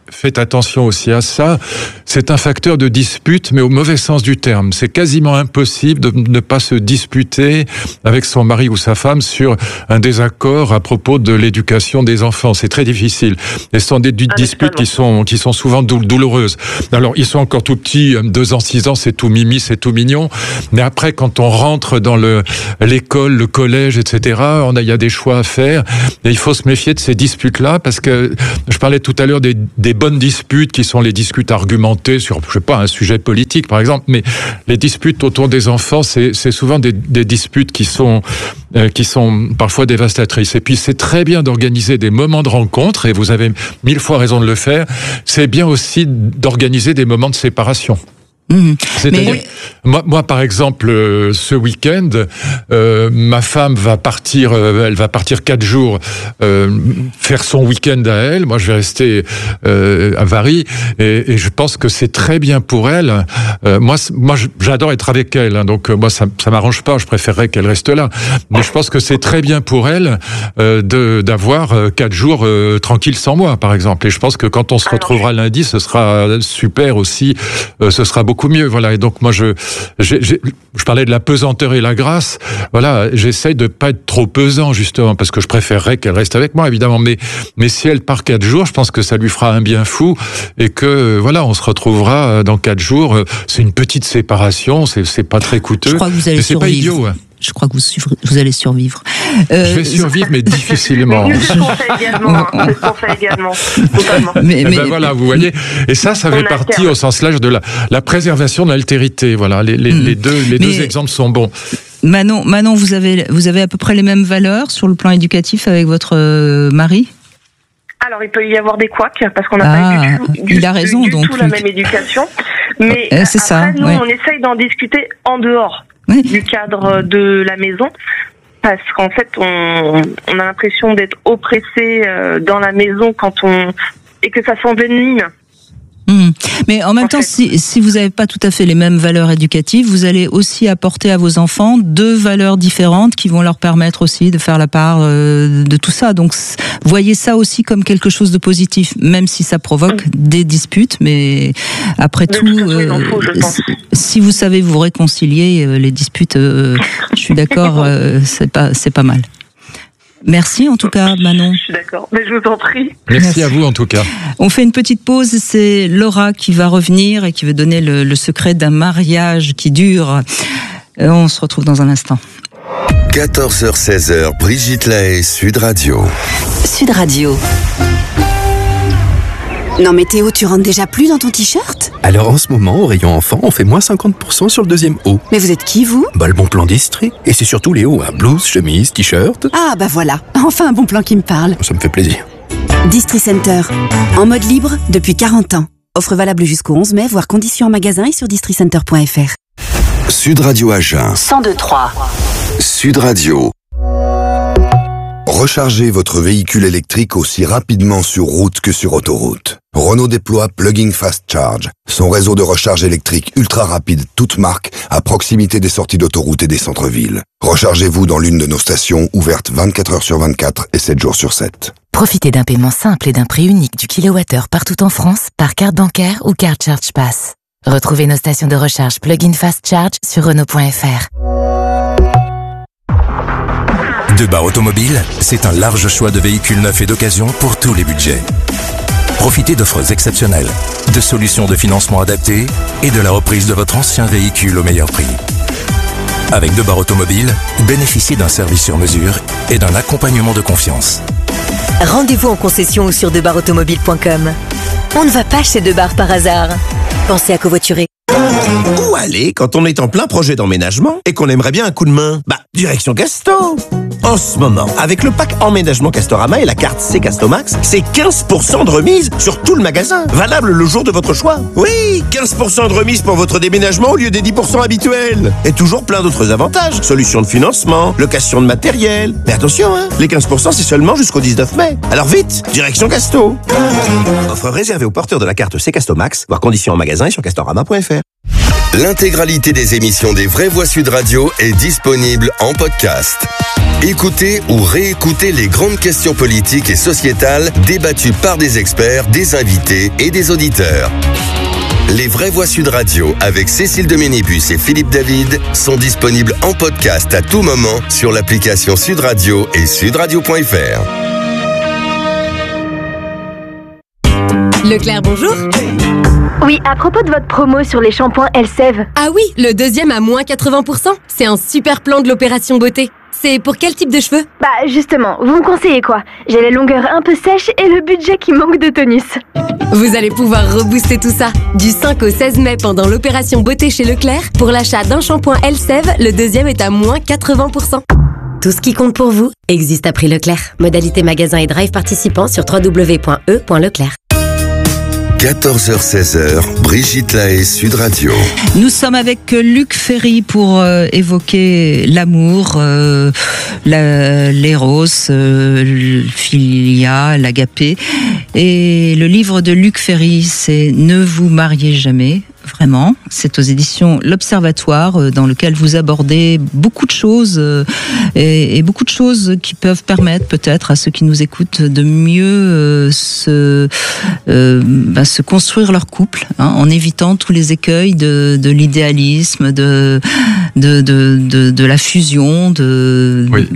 faites attention aussi à ça, c'est un facteur de dispute, mais au mauvais sens du terme. C'est quasiment impossible de ne pas se disputer avec son mari ou sa femme sur un désaccord à propos de l'éducation des enfants. C'est très difficile. Et ce sont des ah, disputes qui sont, qui sont souvent douloureuses. Alors, ils sont encore tout petits, deux ans, six ans, c'est tout mimi, c'est tout mignon. Mais après, quand on rentre dans le, l'école, le collège, et cetera, on a, il y a des choix à faire. Et il faut se méfier de ces disputes-là, parce que je parlais tout à l'heure des, des bonnes disputes qui sont les disputes argumentées sur, je sais pas, un sujet politique, par exemple, mais les disputes autour des enfants, c'est, c'est souvent des, des disputes qui sont, euh, qui sont parfois dévastatrices. Et puis, c'est très bien d'organiser des moments de rencontre, et vous avez mille fois raison de le faire. C'est bien aussi d'organiser des moments de séparation. Mmh. C'est-à-dire, mais... moi, moi, par exemple, euh, ce week-end, euh, ma femme va partir, euh, elle va partir quatre jours euh, faire son week-end à elle. Moi, je vais rester euh, à Vary, et, et je pense que c'est très bien pour elle. Euh, moi, moi, j'adore être avec elle, hein, donc euh, moi, ça, ça m'arrange pas. Je préférerais qu'elle reste là, mais je pense que c'est très bien pour elle euh, de d'avoir euh, quatre jours euh, tranquilles sans moi, par exemple. Et je pense que quand on se retrouvera lundi, ce sera super aussi. Euh, ce sera beaucoup beaucoup mieux, voilà. Et donc moi je, j'ai, j'ai, je parlais de la pesanteur et la grâce. Voilà, j'essaye de pas être trop pesant justement parce que je préférerais qu'elle reste avec moi évidemment. Mais mais si elle part quatre jours, je pense que ça lui fera un bien fou et que voilà, on se retrouvera dans quatre jours. C'est une petite séparation, c'est c'est pas très coûteux. Je crois que vous allez mais c'est survivre. pas idiot. Hein. Je crois que vous, vous allez survivre. Euh, je vais survivre, mais difficilement. C'est ce qu'on fait également. Hein. C'est ce qu'on fait également. Totalement. Mais, mais, ben voilà, vous voyez. Et ça, ça fait partie au sens large de la, la préservation de l'altérité. Voilà, les, les, mmh. les deux, les deux exemples sont bons. Manon, Manon, vous avez, vous avez à peu près les mêmes valeurs sur le plan éducatif avec votre euh, mari ? Alors, il peut y avoir des couacs, parce qu'on n'a ah, pas eu du tout, du, il a raison, du, du donc, tout la même éducation. Mais euh, c'est après, ça, nous, ouais. on essaye d'en discuter en dehors oui. du cadre de la maison. Parce qu'en fait, on, on a l'impression d'être oppressé dans la maison quand on et que ça s'envenime. Mmh. Mais en même en temps, fait. si, si vous n'avez pas tout à fait les mêmes valeurs éducatives, vous allez aussi apporter à vos enfants deux valeurs différentes qui vont leur permettre aussi de faire la part euh, de tout ça. Donc, voyez ça aussi comme quelque chose de positif, même si ça provoque mmh. des disputes. Mais après mais tout, tout euh, faut, si vous savez vous réconcilier, euh, les disputes, euh, je suis d'accord, euh, c'est pas, c'est pas mal. Merci en tout cas, Manon. Je suis d'accord, mais je vous en prie. Merci, Merci à vous en tout cas. On fait une petite pause, c'est Laura qui va revenir et qui veut donner le, le secret d'un mariage qui dure. On se retrouve dans un instant. quatorze heures seize, Brigitte Lahaie, Sud Radio. Sud Radio. Non mais Théo, tu rentres déjà plus dans ton t-shirt ? Alors en ce moment, au rayon enfant, on fait moins cinquante pour cent sur le deuxième haut. Mais vous êtes qui, vous ? Bah le bon plan d'Estrie. Et c'est surtout les hauts, hein. Blouse, chemise, t-shirt. Ah bah voilà, enfin un bon plan qui me parle. Ça me fait plaisir. Distri Center, en mode libre depuis quarante ans. Offre valable jusqu'au onze mai, voire conditions en magasin et sur districenter point f r. Sud Radio Agen. cent deux trois. Sud Radio. Rechargez votre véhicule électrique aussi rapidement sur route que sur autoroute. Renault déploie Plug-in Fast Charge, son réseau de recharge électrique ultra rapide, toute marque, à proximité des sorties d'autoroute et des centres-villes. Rechargez-vous dans l'une de nos stations ouvertes vingt-quatre heures sur vingt-quatre et sept jours sur sept. Profitez d'un paiement simple et d'un prix unique du kilowattheure partout en France par carte bancaire ou carte Charge Pass. Retrouvez nos stations de recharge Plug-in Fast Charge sur Renault point f r. Deux Bar Automobile, c'est un large choix de véhicules neufs et d'occasion pour tous les budgets. Profitez d'offres exceptionnelles, de solutions de financement adaptées et de la reprise de votre ancien véhicule au meilleur prix. Avec Deux Bar Automobile, bénéficiez d'un service sur mesure et d'un accompagnement de confiance. Rendez-vous en concession ou sur deux bar automobile point com. On ne va pas chez Deux Bar par hasard. Pensez à covoiturer. Où aller quand on est en plein projet d'emménagement et qu'on aimerait bien un coup de main ? Bah, direction Casto. En ce moment, avec le pack emménagement Castorama et la carte C Castomax, c'est quinze pour cent de remise sur tout le magasin. Valable le jour de votre choix. Oui, quinze pour cent de remise pour votre déménagement au lieu des dix pour cent habituels. Et toujours plein d'autres avantages. Solutions de financement, location de matériel. Mais attention, hein, les quinze pour cent c'est seulement jusqu'au dix-neuf mai. Alors vite, direction Casto. Offre réservée aux porteurs de la carte C Castomax, voire conditions en magasin et sur castorama point f r. L'intégralité des émissions des Vraies Voix Sud Radio est disponible en podcast. Écoutez ou réécoutez les grandes questions politiques et sociétales débattues par des experts, des invités et des auditeurs. Les Vraies Voix Sud Radio avec Cécile de Ménébus et Philippe David sont disponibles en podcast à tout moment sur l'application Sud Radio et sudradio point f r. Leclerc, bonjour. Oui, à propos de votre promo sur les shampoings Elseve. Ah oui, le deuxième à moins quatre-vingts pour cent. C'est un super plan de l'opération beauté. C'est pour quel type de cheveux? Bah justement, vous me conseillez quoi? J'ai les longueurs un peu sèches et le budget qui manque de tonus. Vous allez pouvoir rebooster tout ça. Du cinq au seize mai pendant l'opération beauté chez Leclerc, pour l'achat d'un shampoing Elseve, le deuxième est à moins quatre-vingts pour cent. Tout ce qui compte pour vous existe à prix Leclerc. Modalité magasin et drive participant sur w w w point e point leclerc. quatorze heures seize, Brigitte Lahaie, Sud Radio. Nous sommes avec Luc Ferry pour euh, évoquer l'amour, euh, la, l'éros, euh, le philia, l'agapé. Et le livre de Luc Ferry, c'est « Ne vous mariez jamais ». Vraiment, c'est aux éditions L'Observatoire, dans lequel vous abordez beaucoup de choses et, et beaucoup de choses qui peuvent permettre peut-être à ceux qui nous écoutent de mieux euh, se, euh, bah, se construire leur couple, hein, en évitant tous les écueils de, de l'idéalisme, de, de, de, de, de la fusion, de... Oui.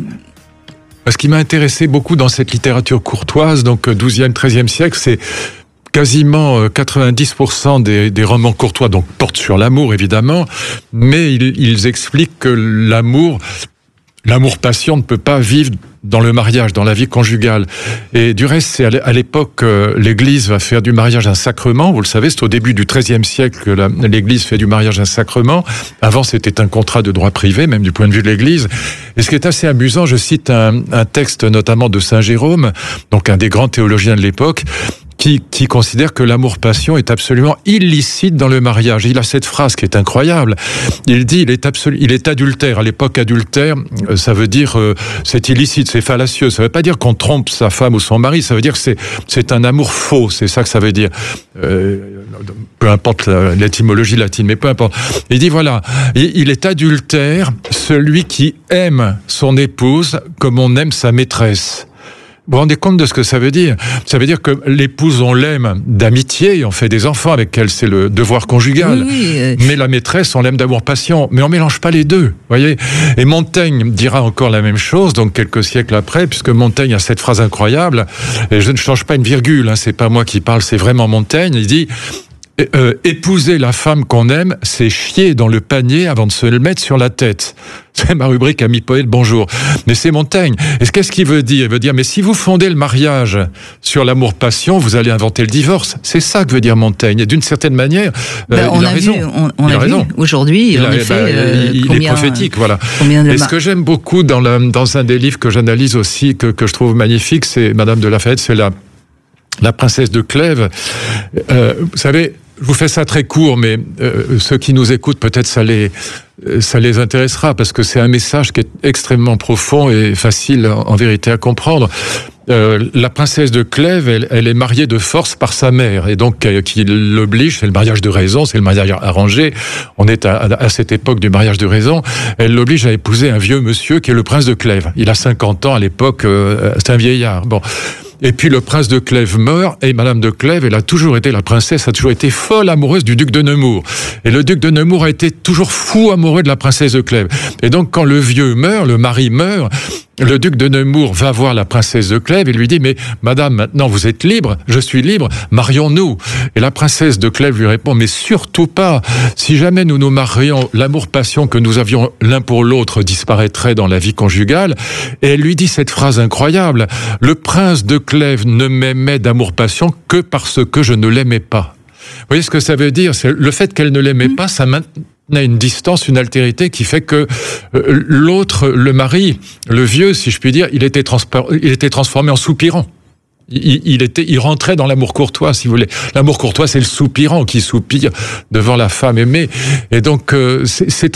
Ce qui m'a intéressé beaucoup dans cette littérature courtoise, donc douzième, treizième siècle, c'est quasiment quatre-vingt-dix pour cent des, des romans courtois donc portent sur l'amour évidemment, mais ils, ils expliquent que l'amour, l'amour-passion ne peut pas vivre dans le mariage, dans la vie conjugale. Et du reste, c'est à l'époque, l'Église va faire du mariage un sacrement. Vous le savez, c'est au début du treizième siècle que la, l'Église fait du mariage un sacrement. Avant, c'était un contrat de droit privé, même du point de vue de l'Église. Et ce qui est assez amusant, je cite un, un texte notamment de Saint Jérôme, donc un des grands théologiens de l'époque, Qui, qui considère que l'amour-passion est absolument illicite dans le mariage. Il a cette phrase qui est incroyable. Il dit, il est absolu, il est adultère. À l'époque, adultère, ça veut dire, euh, c'est illicite, c'est fallacieux. Ça veut pas dire qu'on trompe sa femme ou son mari. Ça veut dire que c'est, c'est un amour faux. C'est ça que ça veut dire. Euh, peu importe l'étymologie latine, mais peu importe. Il dit, voilà, il est adultère celui qui aime son épouse comme on aime sa maîtresse. Vous vous rendez compte de ce que ça veut dire? Ça veut dire que l'épouse, on l'aime d'amitié, on fait des enfants avec elle, c'est le devoir conjugal. Oui, oui. Mais la maîtresse, on l'aime d'amour-passion. Mais on mélange pas les deux, voyez. Et Montaigne dira encore la même chose, donc quelques siècles après, puisque Montaigne a cette phrase incroyable, et je ne change pas une virgule, hein, c'est pas moi qui parle, c'est vraiment Montaigne, il dit... Euh, épouser la femme qu'on aime, c'est chier dans le panier avant de se le mettre sur la tête. C'est ma rubrique Ami Poète, bonjour. Mais c'est Montaigne. Et qu'est-ce qu'il veut dire? Il veut dire, mais si vous fondez le mariage sur l'amour-passion, vous allez inventer le divorce. C'est ça que veut dire Montaigne. Et d'une certaine manière, ben, euh, on il a, a raison. Vu, on, on il a, a vu raison. Aujourd'hui, il, en a, effet, ben, euh, il combien, est prophétique, voilà. De Et ce que j'aime beaucoup dans, la, dans un des livres que j'analyse aussi, que, que je trouve magnifique, c'est Madame de Lafayette, c'est la, la princesse de Clèves. Euh, vous savez, je vous fais ça très court, mais euh, ceux qui nous écoutent, peut-être ça les, ça les intéressera, parce que c'est un message qui est extrêmement profond et facile en, en vérité à comprendre. Euh, la princesse de Clèves, elle, elle est mariée de force par sa mère, et donc euh, qui l'oblige, c'est le mariage de raison, c'est le mariage arrangé, on est à, à cette époque du mariage de raison, elle l'oblige à épouser un vieux monsieur qui est le prince de Clèves. Il a cinquante ans à l'époque, euh, c'est un vieillard. Bon. Et puis le prince de Clèves meurt, et Madame de Clèves, elle a toujours été, la princesse a toujours été folle amoureuse du duc de Nemours. Et le duc de Nemours a été toujours fou amoureux de la princesse de Clèves. Et donc quand le vieux meurt, le mari meurt, le duc de Nemours va voir la princesse de Clèves et lui dit, mais madame, maintenant vous êtes libre, je suis libre, marions-nous. Et la princesse de Clèves lui répond, mais surtout pas, si jamais nous nous marions, l'amour-passion que nous avions l'un pour l'autre disparaîtrait dans la vie conjugale. Et elle lui dit cette phrase incroyable, le prince de Clèves ne m'aimait d'amour-passion que parce que je ne l'aimais pas. Vous voyez ce que ça veut dire? C'est le fait qu'elle ne l'aimait mmh. pas, ça maintenait une distance, une altérité qui fait que euh, l'autre, le mari, le vieux, si je puis dire, il était, transpa- il était transformé en soupirant. Il, il, était, il rentrait dans l'amour courtois, si vous voulez. L'amour courtois, c'est le soupirant qui soupire devant la femme aimée. Et donc, euh, c'est, c'est très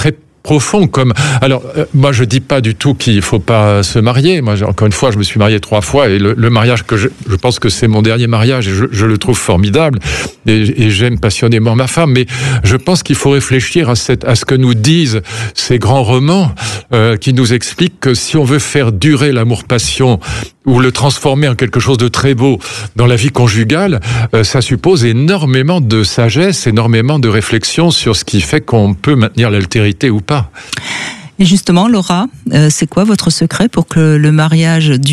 profond. Comme alors, euh, moi, je dis pas du tout qu'il faut pas se marier. Moi, encore une fois, je me suis marié trois fois et le, le mariage que je, je pense que c'est mon dernier mariage et je, je le trouve formidable et, et j'aime passionnément ma femme. Mais je pense qu'il faut réfléchir à, cette, à ce que nous disent ces grands romans euh, qui nous expliquent que si on veut faire durer l'amour-passion ou le transformer en quelque chose de très beau dans la vie conjugale, euh, ça suppose énormément de sagesse, énormément de réflexion sur ce qui fait qu'on peut maintenir l'altérité ou pas. Et justement, Laura, euh, c'est quoi votre secret pour que le mariage dure ?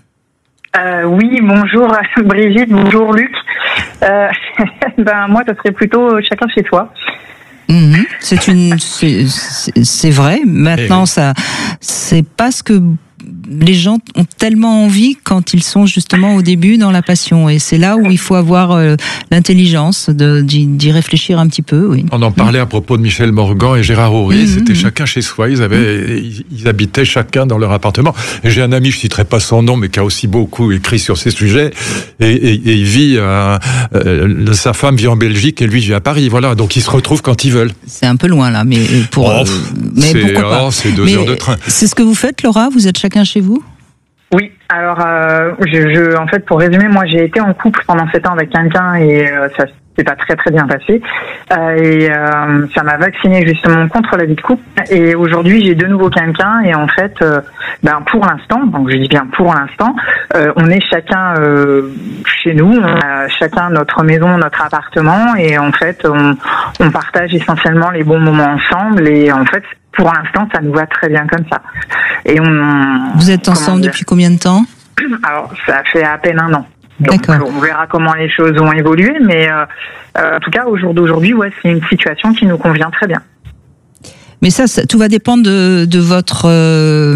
euh, Oui, bonjour Brigitte, bonjour Luc. Euh, ben moi, ça serait plutôt chacun chez soi. Mmh, c'est une, c'est, c'est, c'est vrai. Maintenant, ça, c'est pas ce que les gens ont tellement envie quand ils sont justement au début dans la passion. Et c'est là où il faut avoir euh, l'intelligence de, d'y, d'y réfléchir un petit peu. Oui. On en parlait à propos de Michel Morgan et Gérard Horry. Mmh. C'était chacun chez soi. Ils avaient, ils, ils habitaient chacun dans leur appartement. Et j'ai un ami, je citerai pas son nom, mais qui a aussi beaucoup écrit sur ces sujets. Et, et, et il vit, euh, euh, sa femme vit en Belgique et lui vit à Paris. Voilà. Donc ils se retrouvent quand ils veulent. C'est un peu loin là, mais pour. Oh, euh, mais c'est, pourquoi pas. Oh, c'est deux mais heures de train. C'est ce que vous faites, Laura. Vous êtes chacun chez vous ? Oui, alors euh, je, je, en fait, pour résumer, moi j'ai été en couple pendant sept ans avec quelqu'un et euh, ça s'est pas très très bien passé. Euh, et euh, ça m'a vacciné justement contre la vie de couple. Et aujourd'hui j'ai de nouveau quelqu'un et en fait, euh, ben pour l'instant, donc je dis bien pour l'instant, euh, on est chacun euh, chez nous, on a chacun notre maison, notre appartement et en fait on, on partage essentiellement les bons moments ensemble et en fait pour l'instant ça nous va très bien comme ça. Et on, Vous êtes ensemble depuis combien de temps ? Alors, ça fait à peine un an. Donc, D'accord. On verra comment les choses vont évoluer, mais euh, euh, en tout cas, au jour d'aujourd'hui, ouais, c'est une situation qui nous convient très bien. Mais ça, ça tout va dépendre de, de votre euh,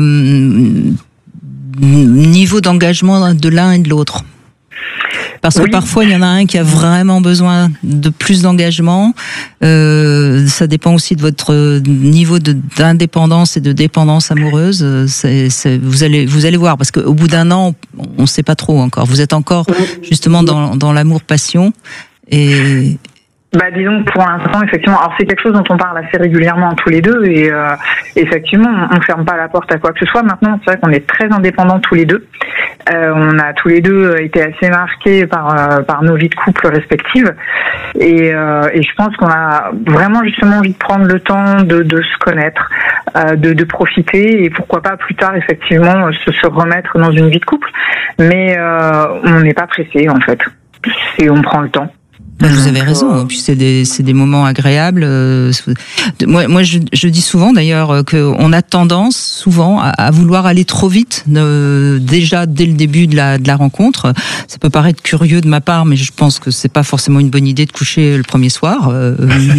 niveau d'engagement de l'un et de l'autre. Parce que oui. Parfois, il y en a un qui a vraiment besoin de plus d'engagement. Euh, ça dépend aussi de votre niveau de, d'indépendance et de dépendance amoureuse. C'est, c'est, vous allez, vous allez voir, parce qu'au bout d'un an, on ne sait pas trop encore. Vous êtes encore justement dans, dans l'amour-passion. Et... Bah disons que pour l'instant effectivement, alors c'est quelque chose dont on parle assez régulièrement tous les deux et euh, effectivement on, on ferme pas la porte à quoi que ce soit. Maintenant c'est vrai qu'on est très indépendants tous les deux. Euh, on a tous les deux été assez marqués par euh, par nos vies de couple respectives et euh, et je pense qu'on a vraiment justement envie de prendre le temps de de se connaître, euh, de de profiter et pourquoi pas plus tard effectivement se se remettre dans une vie de couple. Mais euh, on n'est pas pressé en fait. Et on prend le temps. Vous avez raison. Puis c'est des c'est des moments agréables. Moi moi je, je dis souvent d'ailleurs que on a tendance souvent à, à vouloir aller trop vite euh, déjà dès le début de la de la rencontre. Ça peut paraître curieux de ma part, mais je pense que c'est pas forcément une bonne idée de coucher le premier soir. Euh,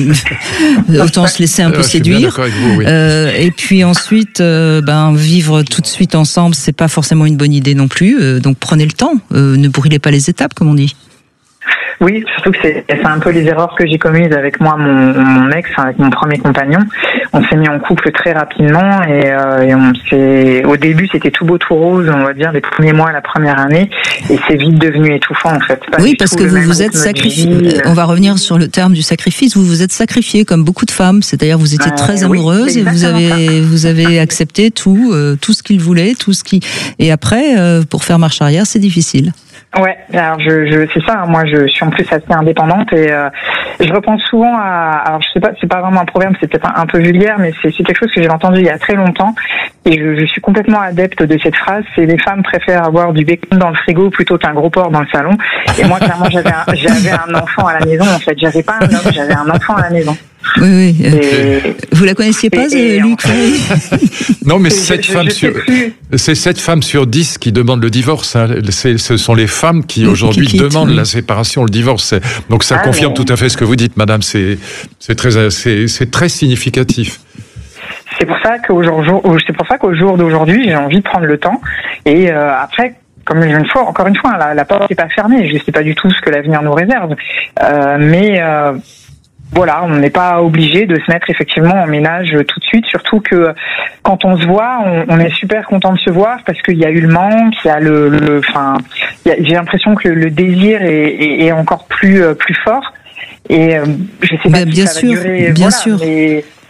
autant se laisser un peu séduire. Vous, oui. euh, et puis ensuite, euh, ben vivre tout de suite ensemble, c'est pas forcément une bonne idée non plus. Euh, donc prenez le temps. Euh, ne brûlez pas les étapes, comme on dit. Oui, surtout que c'est, c'est un peu les erreurs que j'ai commises avec moi, mon, mon ex, avec mon premier compagnon. On s'est mis en couple très rapidement et, euh, et on s'est, au début c'était tout beau tout rose, on va dire les premiers mois, la première année, et c'est vite devenu étouffant en fait. Pas oui, parce que vous vous êtes sacrifié. On va revenir sur le terme du sacrifice. Vous vous êtes sacrifié comme beaucoup de femmes, c'est-à-dire vous étiez très euh, amoureuse oui, et vous avez ça. vous avez accepté tout, euh, tout ce qu'il voulait, tout ce qui. Et après, euh, pour faire marche arrière, c'est difficile. Ouais, alors je, je c'est ça. Moi, je suis en plus assez indépendante et euh, je repense souvent à. Alors, je sais pas, c'est pas vraiment un proverbe, c'est peut-être un, un peu vulgaire, mais c'est, c'est quelque chose que j'ai entendu il y a très longtemps et je, je suis complètement adepte de cette phrase. C'est les femmes préfèrent avoir du bacon dans le frigo plutôt qu'un gros porc dans le salon. Et moi, clairement, j'avais un, j'avais un enfant à la maison. En fait, j'avais pas un homme, j'avais un enfant à la maison. Oui, oui. Et, vous la connaissiez pas, et, et Luc en... Non, mais sept femmes sur, c'est sept femmes sur dix qui demandent le divorce. Hein. C'est, ce sont les femmes qui aujourd'hui qui demandent oui. la séparation, le divorce. Donc ça ah, confirme mais... tout à fait ce que vous dites, madame. C'est, c'est très, c'est, c'est très significatif. C'est pour ça qu'au jour, c'est pour ça qu'au jour d'aujourd'hui, j'ai envie de prendre le temps. Et euh, après. Comme une fois, encore une fois, la, la porte n'est pas fermée. Je ne sais pas du tout ce que l'avenir nous réserve, euh, mais euh, voilà, on n'est pas obligé de se mettre effectivement en ménage tout de suite. Surtout que quand on se voit, on, on est super content de se voir parce qu'il y a eu le manque, il y a le, le, enfin, il y a, j'ai l'impression que le, le désir est, est, est encore plus plus fort. Et euh, je sais pas bien si ça sûr, va durer. Bien voilà, sûr. Mais...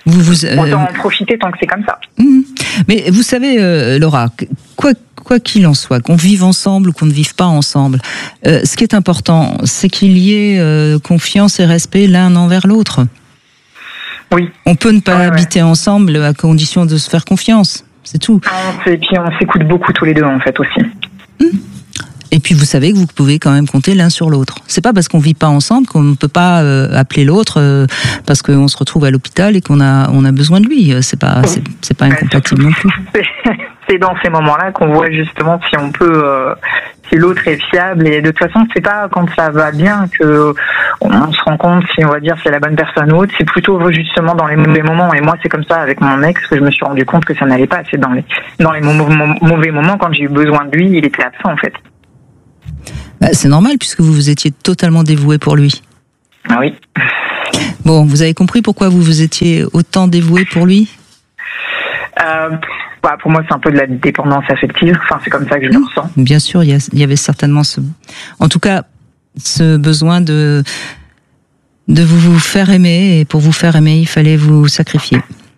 Vous, vous, euh... Autant en profiter tant que c'est comme ça. Mmh. Mais vous savez, euh, Laura, quoi quoi qu'il en soit, qu'on vive ensemble ou qu'on ne vive pas ensemble, euh, ce qui est important, c'est qu'il y ait euh, confiance et respect l'un envers l'autre. Oui. On peut ne pas ouais, habiter ouais. ensemble à condition de se faire confiance, c'est tout. Et puis on s'écoute beaucoup tous les deux en fait aussi. Mmh. Et puis vous savez que vous pouvez quand même compter l'un sur l'autre. C'est pas parce qu'on vit pas ensemble qu'on ne peut pas euh, appeler l'autre euh, parce qu'on se retrouve à l'hôpital et qu'on a on a besoin de lui. C'est pas c'est, c'est pas incompatible non plus. C'est dans ces moments-là qu'on voit justement si on peut, euh, si l'autre est fiable. Et de toute façon, c'est pas quand ça va bien que on se rend compte si on va dire c'est la bonne personne ou autre. C'est plutôt justement dans les mauvais moments. Et moi, c'est comme ça avec mon ex que je me suis rendu compte que ça n'allait pas. C'est dans les dans les mauvais moments quand j'ai eu besoin de lui, il était absent en fait. Bah, c'est normal puisque vous vous étiez totalement dévoué pour lui. Ah oui. Bon, vous avez compris pourquoi vous vous étiez autant dévoué pour lui ? euh, bah, Pour moi, c'est un peu de la dépendance affective. Enfin, c'est comme ça que je le mmh. ressens. Bien sûr, il y, a, il y avait certainement ce, en tout cas, ce besoin de de vous faire aimer. Et pour vous faire aimer, il fallait vous sacrifier.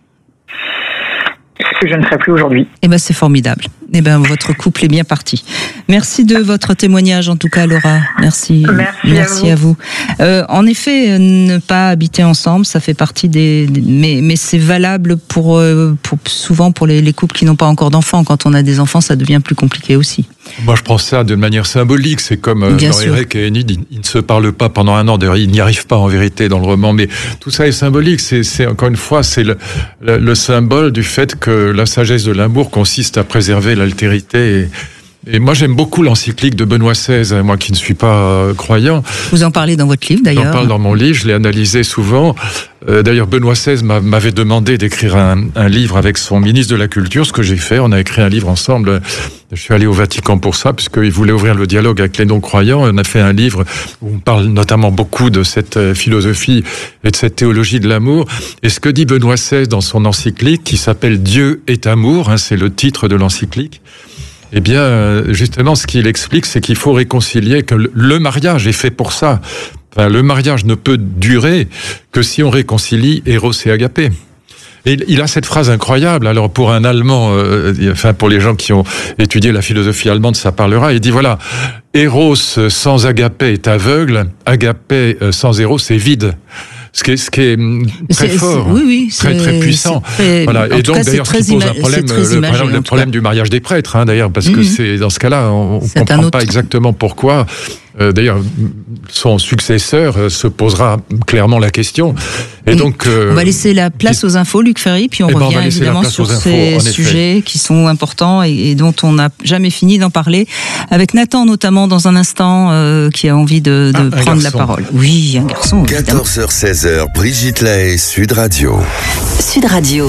Ce que je ne ferai plus aujourd'hui. Eh ben, c'est formidable. Eh ben, votre couple est bien parti. Merci de votre témoignage, en tout cas, Laura. Merci. Merci, Merci à vous. À vous. Euh, en effet, ne pas habiter ensemble, ça fait partie des. Mais, mais c'est valable pour, pour souvent pour les, les couples qui n'ont pas encore d'enfants. Quand on a des enfants, ça devient plus compliqué aussi. Moi, je prends ça d'une manière symbolique. C'est comme euh, dans Eric et Enid, ils, ils ne se parlent pas pendant un an. D'ailleurs, ils n'y arrivent pas en vérité dans le roman. Mais tout ça est symbolique. C'est, c'est encore une fois, c'est le, le, le symbole du fait que la sagesse de l'amour consiste à préserver l'altérité. Et, et moi, j'aime beaucoup l'encyclique de Benoît seize, moi qui ne suis pas euh, croyant. Vous en parlez dans votre livre, d'ailleurs. J'en parle dans mon livre, je l'ai analysé souvent. Euh, d'ailleurs, Benoît seize m'avait demandé d'écrire un, un livre avec son ministre de la Culture, ce que j'ai fait. On a écrit un livre ensemble. Je suis allé au Vatican pour ça, puisqu'il voulait ouvrir le dialogue avec les non-croyants. On a fait un livre où on parle notamment beaucoup de cette philosophie et de cette théologie de l'amour. Et ce que dit Benoît seize dans son encyclique, qui s'appelle « Dieu est amour hein, », c'est le titre de l'encyclique, eh bien, justement, ce qu'il explique, c'est qu'il faut réconcilier, que le mariage est fait pour ça. Enfin, le mariage ne peut durer que si on réconcilie Eros et Agapé. Et il a cette phrase incroyable. Alors, pour un Allemand, euh, enfin, pour les gens qui ont étudié la philosophie allemande, ça parlera. Il dit, voilà, Eros sans Agapé est aveugle, Agapé sans Eros est vide. Ce qui est, ce qui est très c'est, fort, c'est, oui, oui, très très puissant. Très, voilà. Et donc cas, d'ailleurs, ce qui pose un problème, le, imagé, le problème du mariage des prêtres, hein, d'ailleurs, parce mmh. que c'est dans ce cas-là, on ne comprend autre... pas exactement pourquoi. Euh, d'ailleurs, son successeur euh, se posera clairement la question. Et, et donc, euh, on va laisser la place aux infos, Luc Ferry, puis on revient ben on évidemment sur ces infos, sujets qui sont importants et, et dont on n'a jamais fini d'en parler. Avec Nathan, notamment, dans un instant, euh, qui a envie de, de ah, prendre la parole. Oui, un garçon. quatorze heures seize heures, Brigitte Lahaye, Sud Radio. Sud Radio.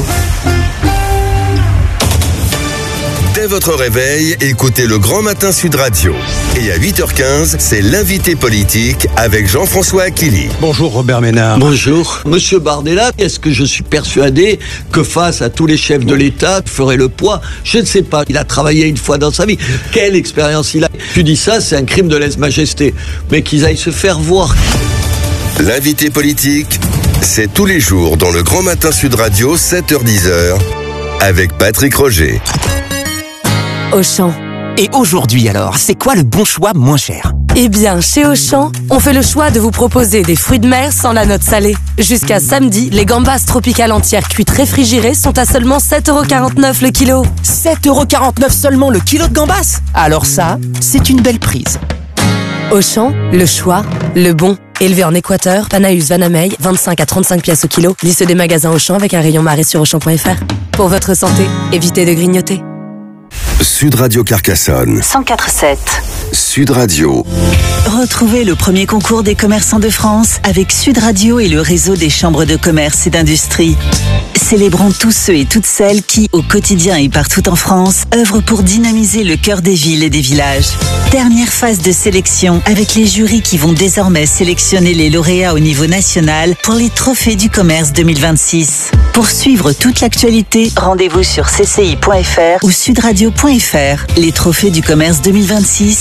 Dès votre réveil, écoutez le Grand Matin Sud Radio. Et à huit heures quinze, c'est l'invité politique avec Jean-François Aquili. Bonjour Robert Ménard. Bonjour. Monsieur Bardella, est-ce que je suis persuadé que face à tous les chefs de l'État, il ferait le poids? Je ne sais pas. Il a travaillé une fois dans sa vie. Quelle expérience il a? Tu dis ça, c'est un crime de lèse-majesté. Mais qu'ils aillent se faire voir. L'invité politique, c'est tous les jours dans le Grand Matin Sud Radio, sept heures dix avec Patrick Roger. Auchan. Et aujourd'hui alors, c'est quoi le bon choix moins cher? Eh bien, chez Auchan, on fait le choix de vous proposer des fruits de mer sans la note salée. Jusqu'à samedi, les gambas tropicales entières cuites réfrigérées sont à seulement sept euros quarante-neuf le kilo. sept euros quarante-neuf seulement le kilo de gambas? Alors ça, c'est une belle prise. Auchan, le choix, le bon. Élevé en Équateur, Panaus Vanamey, vingt-cinq à trente-cinq pièces au kilo. Liste des magasins Auchan avec un rayon marée sur auchan point f r. Pour votre santé, évitez de grignoter. Sud Radio Carcassonne. cent quatre sept. Sud Radio. Retrouvez le premier concours des commerçants de France avec Sud Radio et le réseau des chambres de commerce et d'industrie. Célébrons tous ceux et toutes celles qui, au quotidien et partout en France, œuvrent pour dynamiser le cœur des villes et des villages. Dernière phase de sélection avec les jurys qui vont désormais sélectionner les lauréats au niveau national pour les Trophées du commerce deux mille vingt-six. Pour suivre toute l'actualité, rendez-vous sur c c i point f r ou sudradio point f r. Les Trophées du commerce deux mille vingt-six, une initiative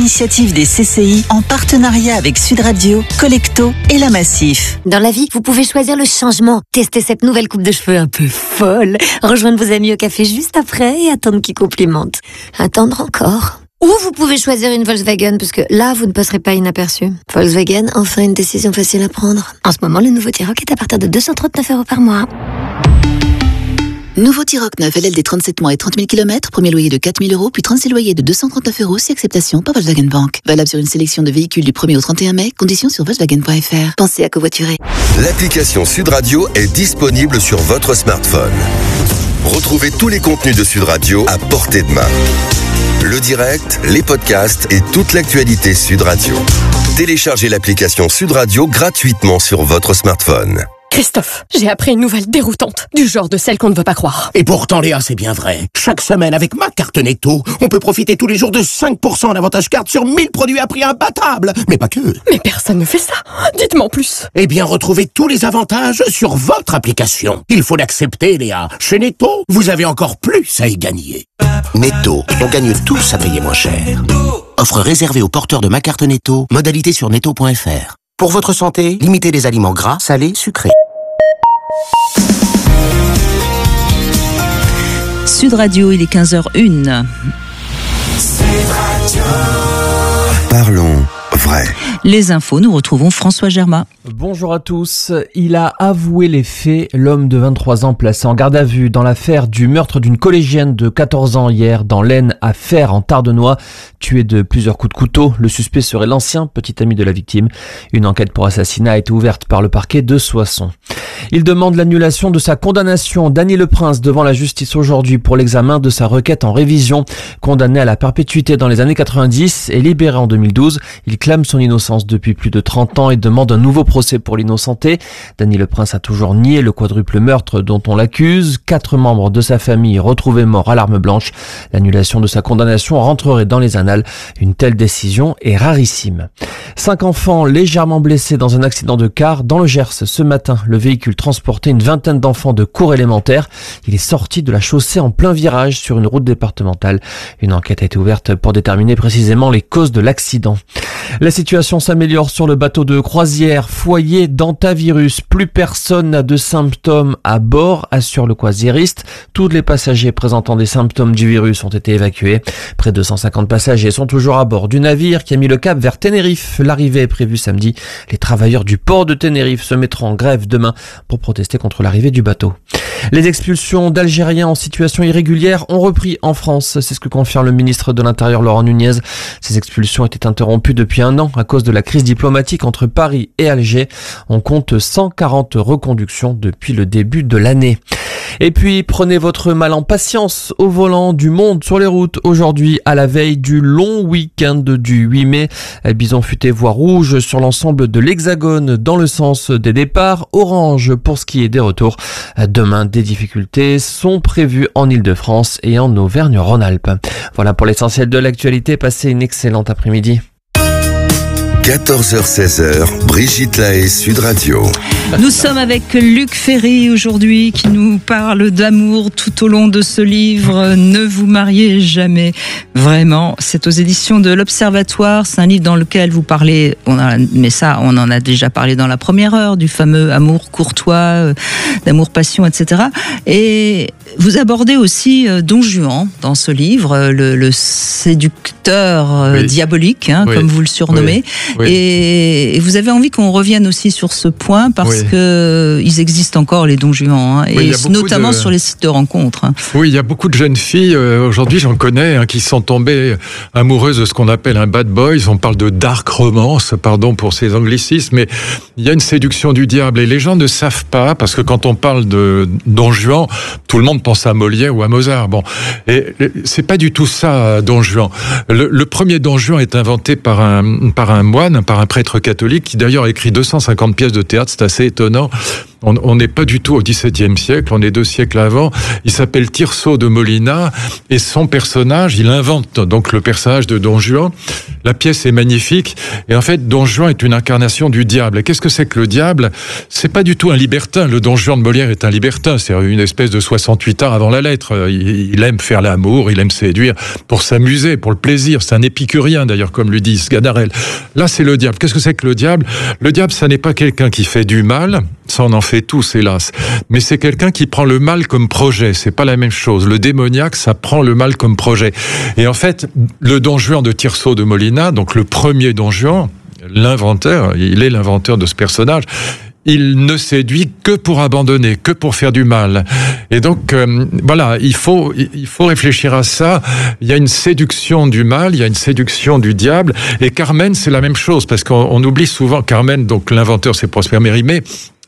initiative des C C I en partenariat avec Sud Radio, Collecto et La Massif. Dans la vie, vous pouvez choisir le changement. Tester cette nouvelle coupe de cheveux un peu folle. Rejoindre vos amis au café juste après et attendre qu'ils complimentent. Attendre encore. Ou vous pouvez choisir une Volkswagen, parce que là, vous ne passerez pas inaperçu. Volkswagen, enfin une décision facile à prendre. En ce moment, le nouveau T-Roc est à partir de deux cent trente-neuf euros par mois. Nouveau T-Roc neuf L L D trente-sept mois et trente mille kilomètres, premier loyer de quatre mille euros, puis trente-six loyers de deux cent trente-neuf euros si acceptation par Volkswagen Bank. Valable sur une sélection de véhicules du premier au trente et un mai, conditions sur volkswagen point f r. Pensez à covoiturer. L'application Sud Radio est disponible sur votre smartphone. Retrouvez tous les contenus de Sud Radio à portée de main. Le direct, les podcasts et toute l'actualité Sud Radio. Téléchargez l'application Sud Radio gratuitement sur votre smartphone. Christophe, j'ai appris une nouvelle déroutante, du genre de celle qu'on ne veut pas croire. Et pourtant, Léa, c'est bien vrai. Chaque semaine, avec ma carte Netto, on peut profiter tous les jours de cinq pour cent d'avantage carte sur mille produits à prix imbattable. Mais pas que. Mais personne ne fait ça. Dites-moi en plus. Eh bien, retrouvez tous les avantages sur votre application. Il faut l'accepter, Léa. Chez Netto, vous avez encore plus à y gagner. Netto, on gagne tous à payer moins cher. Offre réservée aux porteurs de ma carte Netto. Modalité sur netto point f r. Pour votre santé, limitez les aliments gras, salés, sucrés. Sud Radio, il est quinze heures une. Parlons vrai. Les infos, nous retrouvons François Germain. Bonjour à tous. Il a avoué les faits, l'homme de vingt-trois ans placé en garde à vue dans l'affaire du meurtre d'une collégienne de quatorze ans hier dans l'Aisne à Fères en Tardenois, tué de plusieurs coups de couteau. Le suspect serait l'ancien petit ami de la victime. Une enquête pour assassinat a été ouverte par le parquet de Soissons. Il demande l'annulation de sa condamnation. Dany Leprince devant la justice aujourd'hui pour l'examen de sa requête en révision. Condamné à la perpétuité dans les années quatre-vingt-dix et libéré en deux mille douze, il clame son innocence depuis plus de trente ans et demande un nouveau procès pour l'innocenté. Dany Leprince a toujours nié le quadruple meurtre dont on l'accuse. Quatre membres de sa famille retrouvés morts à l'arme blanche. L'annulation de sa condamnation rentrerait dans les annales. Une telle décision est rarissime. Cinq enfants légèrement blessés dans un accident de car dans le Gers ce matin. Le véhicule transportait une vingtaine d'enfants de cours élémentaires. Il est sorti de la chaussée en plein virage sur une route départementale. Une enquête a été ouverte pour déterminer précisément les causes de l'accident. La situation s'améliore sur le bateau de croisière foyer d'antavirus. Plus personne n'a de symptômes à bord, assure le croisiériste. Tous les passagers présentant des symptômes du virus ont été évacués. Près de cent cinquante passagers sont toujours à bord du navire qui a mis le cap vers Tenerife. L'arrivée est prévue samedi. Les travailleurs du port de Tenerife se mettront en grève demain pour protester contre l'arrivée du bateau. Les expulsions d'Algériens en situation irrégulière ont repris en France. C'est ce que confirme le ministre de l'Intérieur Laurent Nunez. Ces expulsions étaient interrompues depuis un an à cause de la crise diplomatique entre Paris et Alger. On compte cent quarante reconductions depuis le début de l'année. Et puis, prenez votre mal en patience au volant du monde sur les routes. Aujourd'hui, à la veille du long week-end du huit mai, bison futé voie rouge sur l'ensemble de l'Hexagone dans le sens des départs, orange pour ce qui est des retours. Demain, des difficultés sont prévues en Île-de-France et en Auvergne-Rhône-Alpes. Voilà pour l'essentiel de l'actualité. Passez une excellente après-midi. quatorze heures seize, Brigitte Lahaie, Sud Radio. Nous sommes avec Luc Ferry aujourd'hui qui nous parle d'amour tout au long de ce livre. Ne vous mariez jamais. Vraiment, c'est aux éditions de l'Observatoire. C'est un livre dans lequel vous parlez, on a, mais ça, on en a déjà parlé dans la première heure, du fameux amour courtois, d'amour-passion, et cetera. Et vous abordez aussi Don Juan dans ce livre, le, le séducteur oui. diabolique, hein, oui. comme vous le surnommez. Oui. Oui. Et, et vous avez envie qu'on revienne aussi sur ce point parce oui. que ils existent encore les Don Juan, hein, oui, et notamment de... sur les sites de rencontres. Hein. Oui, il y a beaucoup de jeunes filles, euh, aujourd'hui j'en connais, hein, qui sont tombées amoureuses de ce qu'on appelle un bad boys. On parle de dark romance, pardon pour ces anglicismes, mais il y a une séduction du diable et les gens ne savent pas, parce que quand on parle de Don Juan, tout le monde pense à Molière ou à Mozart. Bon, et c'est pas du tout ça, Don Juan. Le, le premier Don Juan est inventé par un par un moine, par un prêtre catholique qui d'ailleurs a écrit deux cent cinquante pièces de théâtre, c'est assez étonnant. On n'est pas du tout au dix-septième siècle, on est deux siècles avant. Il s'appelle Tirso de Molina et son personnage, il invente donc le personnage de Don Juan. La pièce est magnifique et en fait, Don Juan est une incarnation du diable. Et qu'est-ce que c'est que le diable? C'est pas du tout un libertin. Le Don Juan de Molière est un libertin. C'est une espèce de soixante-huit ans avant la lettre. Il, il aime faire l'amour, il aime séduire pour s'amuser, pour le plaisir. C'est un épicurien d'ailleurs, comme lui dit Sganarelle. Là, c'est le diable. Qu'est-ce que c'est que le diable? Le diable, ça n'est pas quelqu'un qui fait du mal. Ça, on en fait tous, hélas. Mais c'est quelqu'un qui prend le mal comme projet. C'est pas la même chose. Le démoniaque, ça prend le mal comme projet. Et en fait, le Don Juan de Tirso de Molina, donc le premier Don Juan, l'inventeur, il est l'inventeur de ce personnage, il ne séduit que pour abandonner, que pour faire du mal. Et donc, euh, voilà, il faut, il faut réfléchir à ça. Il y a une séduction du mal, il y a une séduction du diable. Et Carmen, c'est la même chose, parce qu'on on oublie souvent, Carmen, donc l'inventeur, c'est Prosper Mérimée.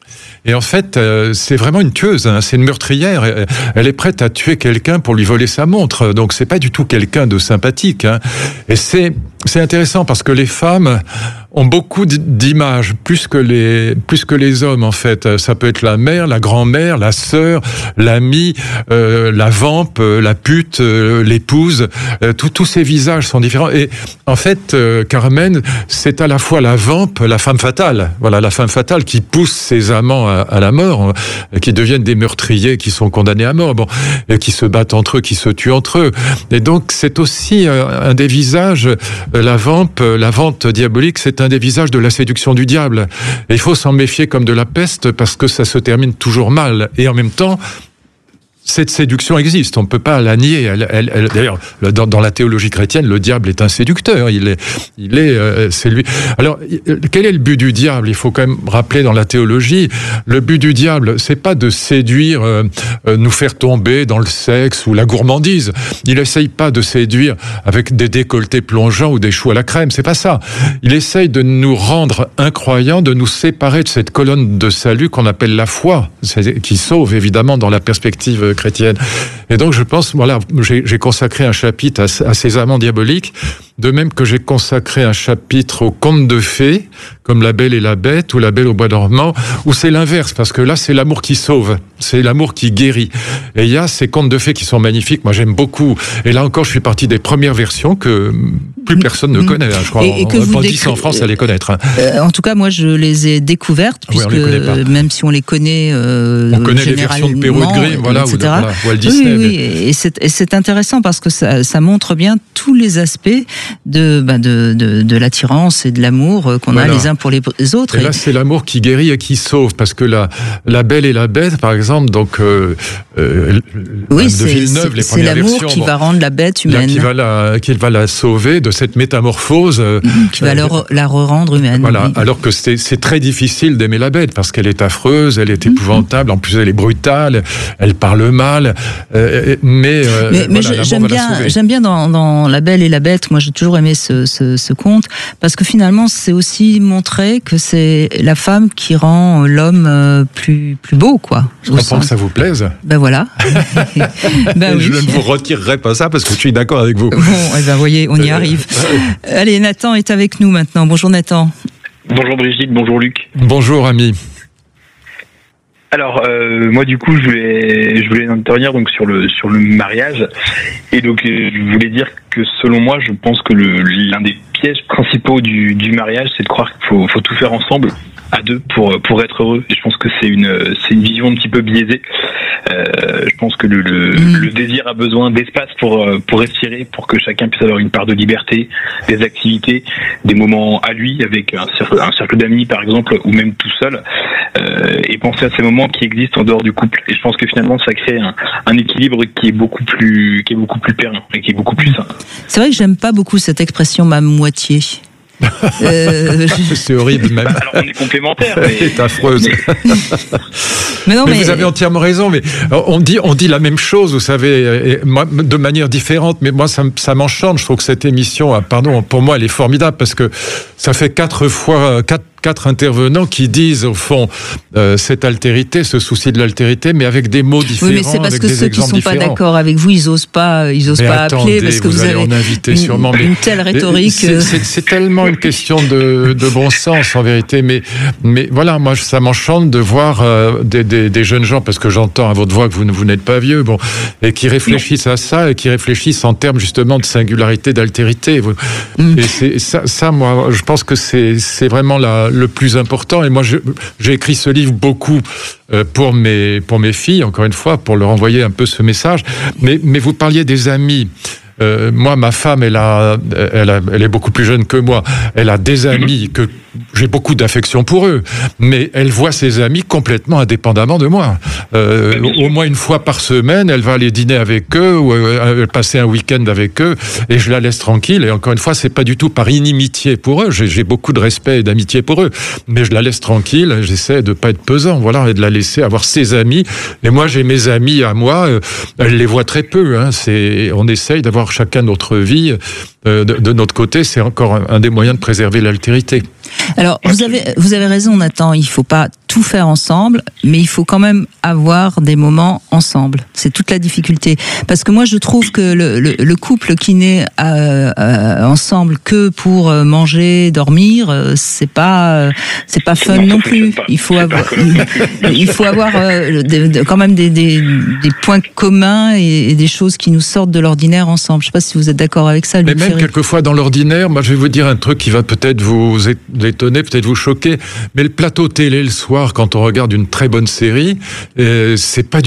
Et en fait, euh, c'est vraiment une tueuse, hein, c'est une meurtrière. Elle est prête à tuer quelqu'un pour lui voler sa montre. Donc, c'est pas du tout quelqu'un de sympathique. Hein. Et c'est, c'est intéressant parce que les femmes ont beaucoup d'images, plus que les, plus que les hommes, en fait. Ça peut être la mère, la grand-mère, la sœur, l'amie, euh, la vampe, la pute, euh, l'épouse. Euh, tous ces visages sont différents. Et en fait, euh, Carmen, c'est à la fois la vampe, la femme fatale. Voilà, la femme fatale qui pousse ses amants à, à la mort, euh, qui deviennent des meurtriers, qui sont condamnés à mort, bon, et qui se battent entre eux, qui se tuent entre eux. Et donc, c'est aussi euh, un des visages, euh, la vampe, la vente diabolique, c'est un des visages de la séduction du diable. Et il faut s'en méfier comme de la peste parce que ça se termine toujours mal. Et en même temps, cette séduction existe, on ne peut pas la nier. Elle, elle, elle, d'ailleurs, dans, dans la théologie chrétienne, le diable est un séducteur. Il est, il est, euh, c'est lui. Alors, quel est le but du diable? Il faut quand même rappeler dans la théologie, le but du diable, c'est pas de séduire, euh, euh, nous faire tomber dans le sexe ou la gourmandise. Il essaye pas de séduire avec des décolletés plongeants ou des choux à la crème. C'est pas ça. Il essaye de nous rendre incroyants, de nous séparer de cette colonne de salut qu'on appelle la foi, qui sauve évidemment dans la perspective chrétienne. Et donc je pense, voilà, j'ai, j'ai consacré un chapitre à, à ces amants diaboliques, de même que j'ai consacré un chapitre aux contes de fées, comme La Belle et la Bête ou La Belle au bois dormant, où c'est l'inverse, parce que là c'est l'amour qui sauve, c'est l'amour qui guérit. Et il y a ces contes de fées qui sont magnifiques, moi j'aime beaucoup. Et là encore, je suis parti des premières versions que plus personne ne connaît, hein, je crois. Et, et que on, vous on décri... en France à les connaître. Hein. Euh, en tout cas, moi je les ai découvertes, puisque oui, euh, même si on les connaît, euh, on connaît les versions de Perrault et de Grimm, voilà, ou de voilà, Walt Disney. Oui, oui, et c'est, et c'est intéressant parce que ça, ça montre bien tous les aspects de, bah de, de, de l'attirance et de l'amour qu'on voilà. a les uns pour les autres. Et, et là, c'est l'amour qui guérit et qui sauve, parce que la, la Belle et la Bête, par exemple, donc euh, euh, oui, de c'est, Villeneuve, c'est, les c'est premières l'amour versions, qui bon, va rendre la bête humaine, là, qui va la, qui va la sauver de cette métamorphose, euh, qui va leur, la re-rendre humaine. Voilà, oui. alors que c'est, c'est très difficile d'aimer la Bête parce qu'elle est affreuse, elle est épouvantable, en plus elle est brutale, elle parle mal, euh, mais, euh, mais, mais voilà, j'aime bien, j'aime bien dans, dans La Belle et la Bête. Moi, j'ai toujours aimé ce, ce, ce conte parce que finalement, c'est aussi montrer que c'est la femme qui rend l'homme plus plus beau, quoi. Je comprends sens. Que ça vous plaise. Ben voilà. ben oui. Je ne vous retirerai pas ça parce que je suis d'accord avec vous. Bon, eh ben voyez, on y arrive. Allez, Nathan est avec nous maintenant. Bonjour Nathan. Bonjour Brigitte, bonjour Luc. Bonjour ami. Alors euh, moi du coup je voulais je voulais intervenir donc sur le sur le mariage et donc euh, je voulais dire que selon moi je pense que le l'un des pièges principaux du du mariage c'est de croire qu'il faut faut tout faire ensemble à deux pour pour être heureux. Et je pense que c'est une c'est une vision un petit peu biaisée. Euh, je pense que le, le, mmh. le désir a besoin d'espace pour pour respirer, pour que chacun puisse avoir une part de liberté, des activités, des moments à lui avec un cercle, un cercle d'amis par exemple, ou même tout seul, euh, et penser à ces moments qui existent en dehors du couple. Et je pense que finalement ça crée un, un équilibre qui est beaucoup plus qui est beaucoup plus pérenne et qui est beaucoup plus sain. C'est vrai que j'aime pas beaucoup cette expression ma moitié. euh, c'est horrible même. Alors on est complémentaires. Mais... C'est affreuse. Mais... mais non, mais, mais vous avez entièrement raison. Mais on dit, on dit la même chose, vous savez, et moi, de manière différente. Mais moi, ça, ça m'enchante. Je trouve que cette émission, pardon, pour moi, elle est formidable parce que ça fait quatre fois, quatre, quatre intervenants qui disent au fond euh, cette altérité, ce souci de l'altérité, mais avec des mots différents. Oui, mais c'est parce avec que des ceux qui exemples sont pas différents. d'accord avec vous, ils osent pas, ils osent Mais pas attendez, appeler parce que vous, vous allez avez en inviter une, sûrement, mais- une telle rhétorique. C'est, euh, c'est, c'est tellement une question de, de bon sens en vérité, mais mais voilà, moi ça m'enchante de voir euh, des, des, des jeunes gens, parce que j'entends à votre voix que vous, vous n'êtes pas vieux, bon, et qui réfléchissent à ça et qui réfléchissent en termes justement de singularité, d'altérité. Et c'est ça, ça, moi, je pense que c'est c'est vraiment la, le plus important. Et moi, je, j'ai écrit ce livre beaucoup euh, pour mes pour mes filles, encore une fois, pour leur envoyer un peu ce message. Mais mais vous parliez des amis. Euh, moi, ma femme, elle a, elle a, elle est beaucoup plus jeune que moi. Elle a des amis que j'ai beaucoup d'affection pour eux, mais elle voit ses amis complètement indépendamment de moi. Euh, au moins une fois par semaine, elle va aller dîner avec eux ou euh, passer un week-end avec eux, et je la laisse tranquille. Et encore une fois, c'est pas du tout par inimitié pour eux. J'ai, j'ai beaucoup de respect et d'amitié pour eux, mais je la laisse tranquille. J'essaie de pas être pesant, voilà, et de la laisser avoir ses amis. Et moi, j'ai mes amis à moi. Euh, elle les voit très peu. Hein, c'est, on essaye d'avoir chacun notre vie. Euh, de, de notre côté, c'est encore un, un des moyens de préserver l'altérité. Alors, vous avez, vous avez raison, Nathan, il faut pas tout faire ensemble, mais il faut quand même avoir des moments ensemble. C'est toute la difficulté. Parce que moi, je trouve que le, le, le couple qui n'est euh, euh, ensemble que pour manger, dormir, euh, c'est pas, euh, c'est pas fun non, non plus. Pas. Il faut avoir, il faut avoir euh, des, de, quand même des, des, des points communs et, et des choses qui nous sortent de l'ordinaire ensemble. Je sais pas si vous êtes d'accord avec ça, Luc Mais même Ferry. Quelquefois dans l'ordinaire, moi je vais vous dire un truc qui va peut-être vous étonner, peut-être vous choquer, mais le plateau télé le soir, quand on regarde une très bonne série, euh, c'est pas du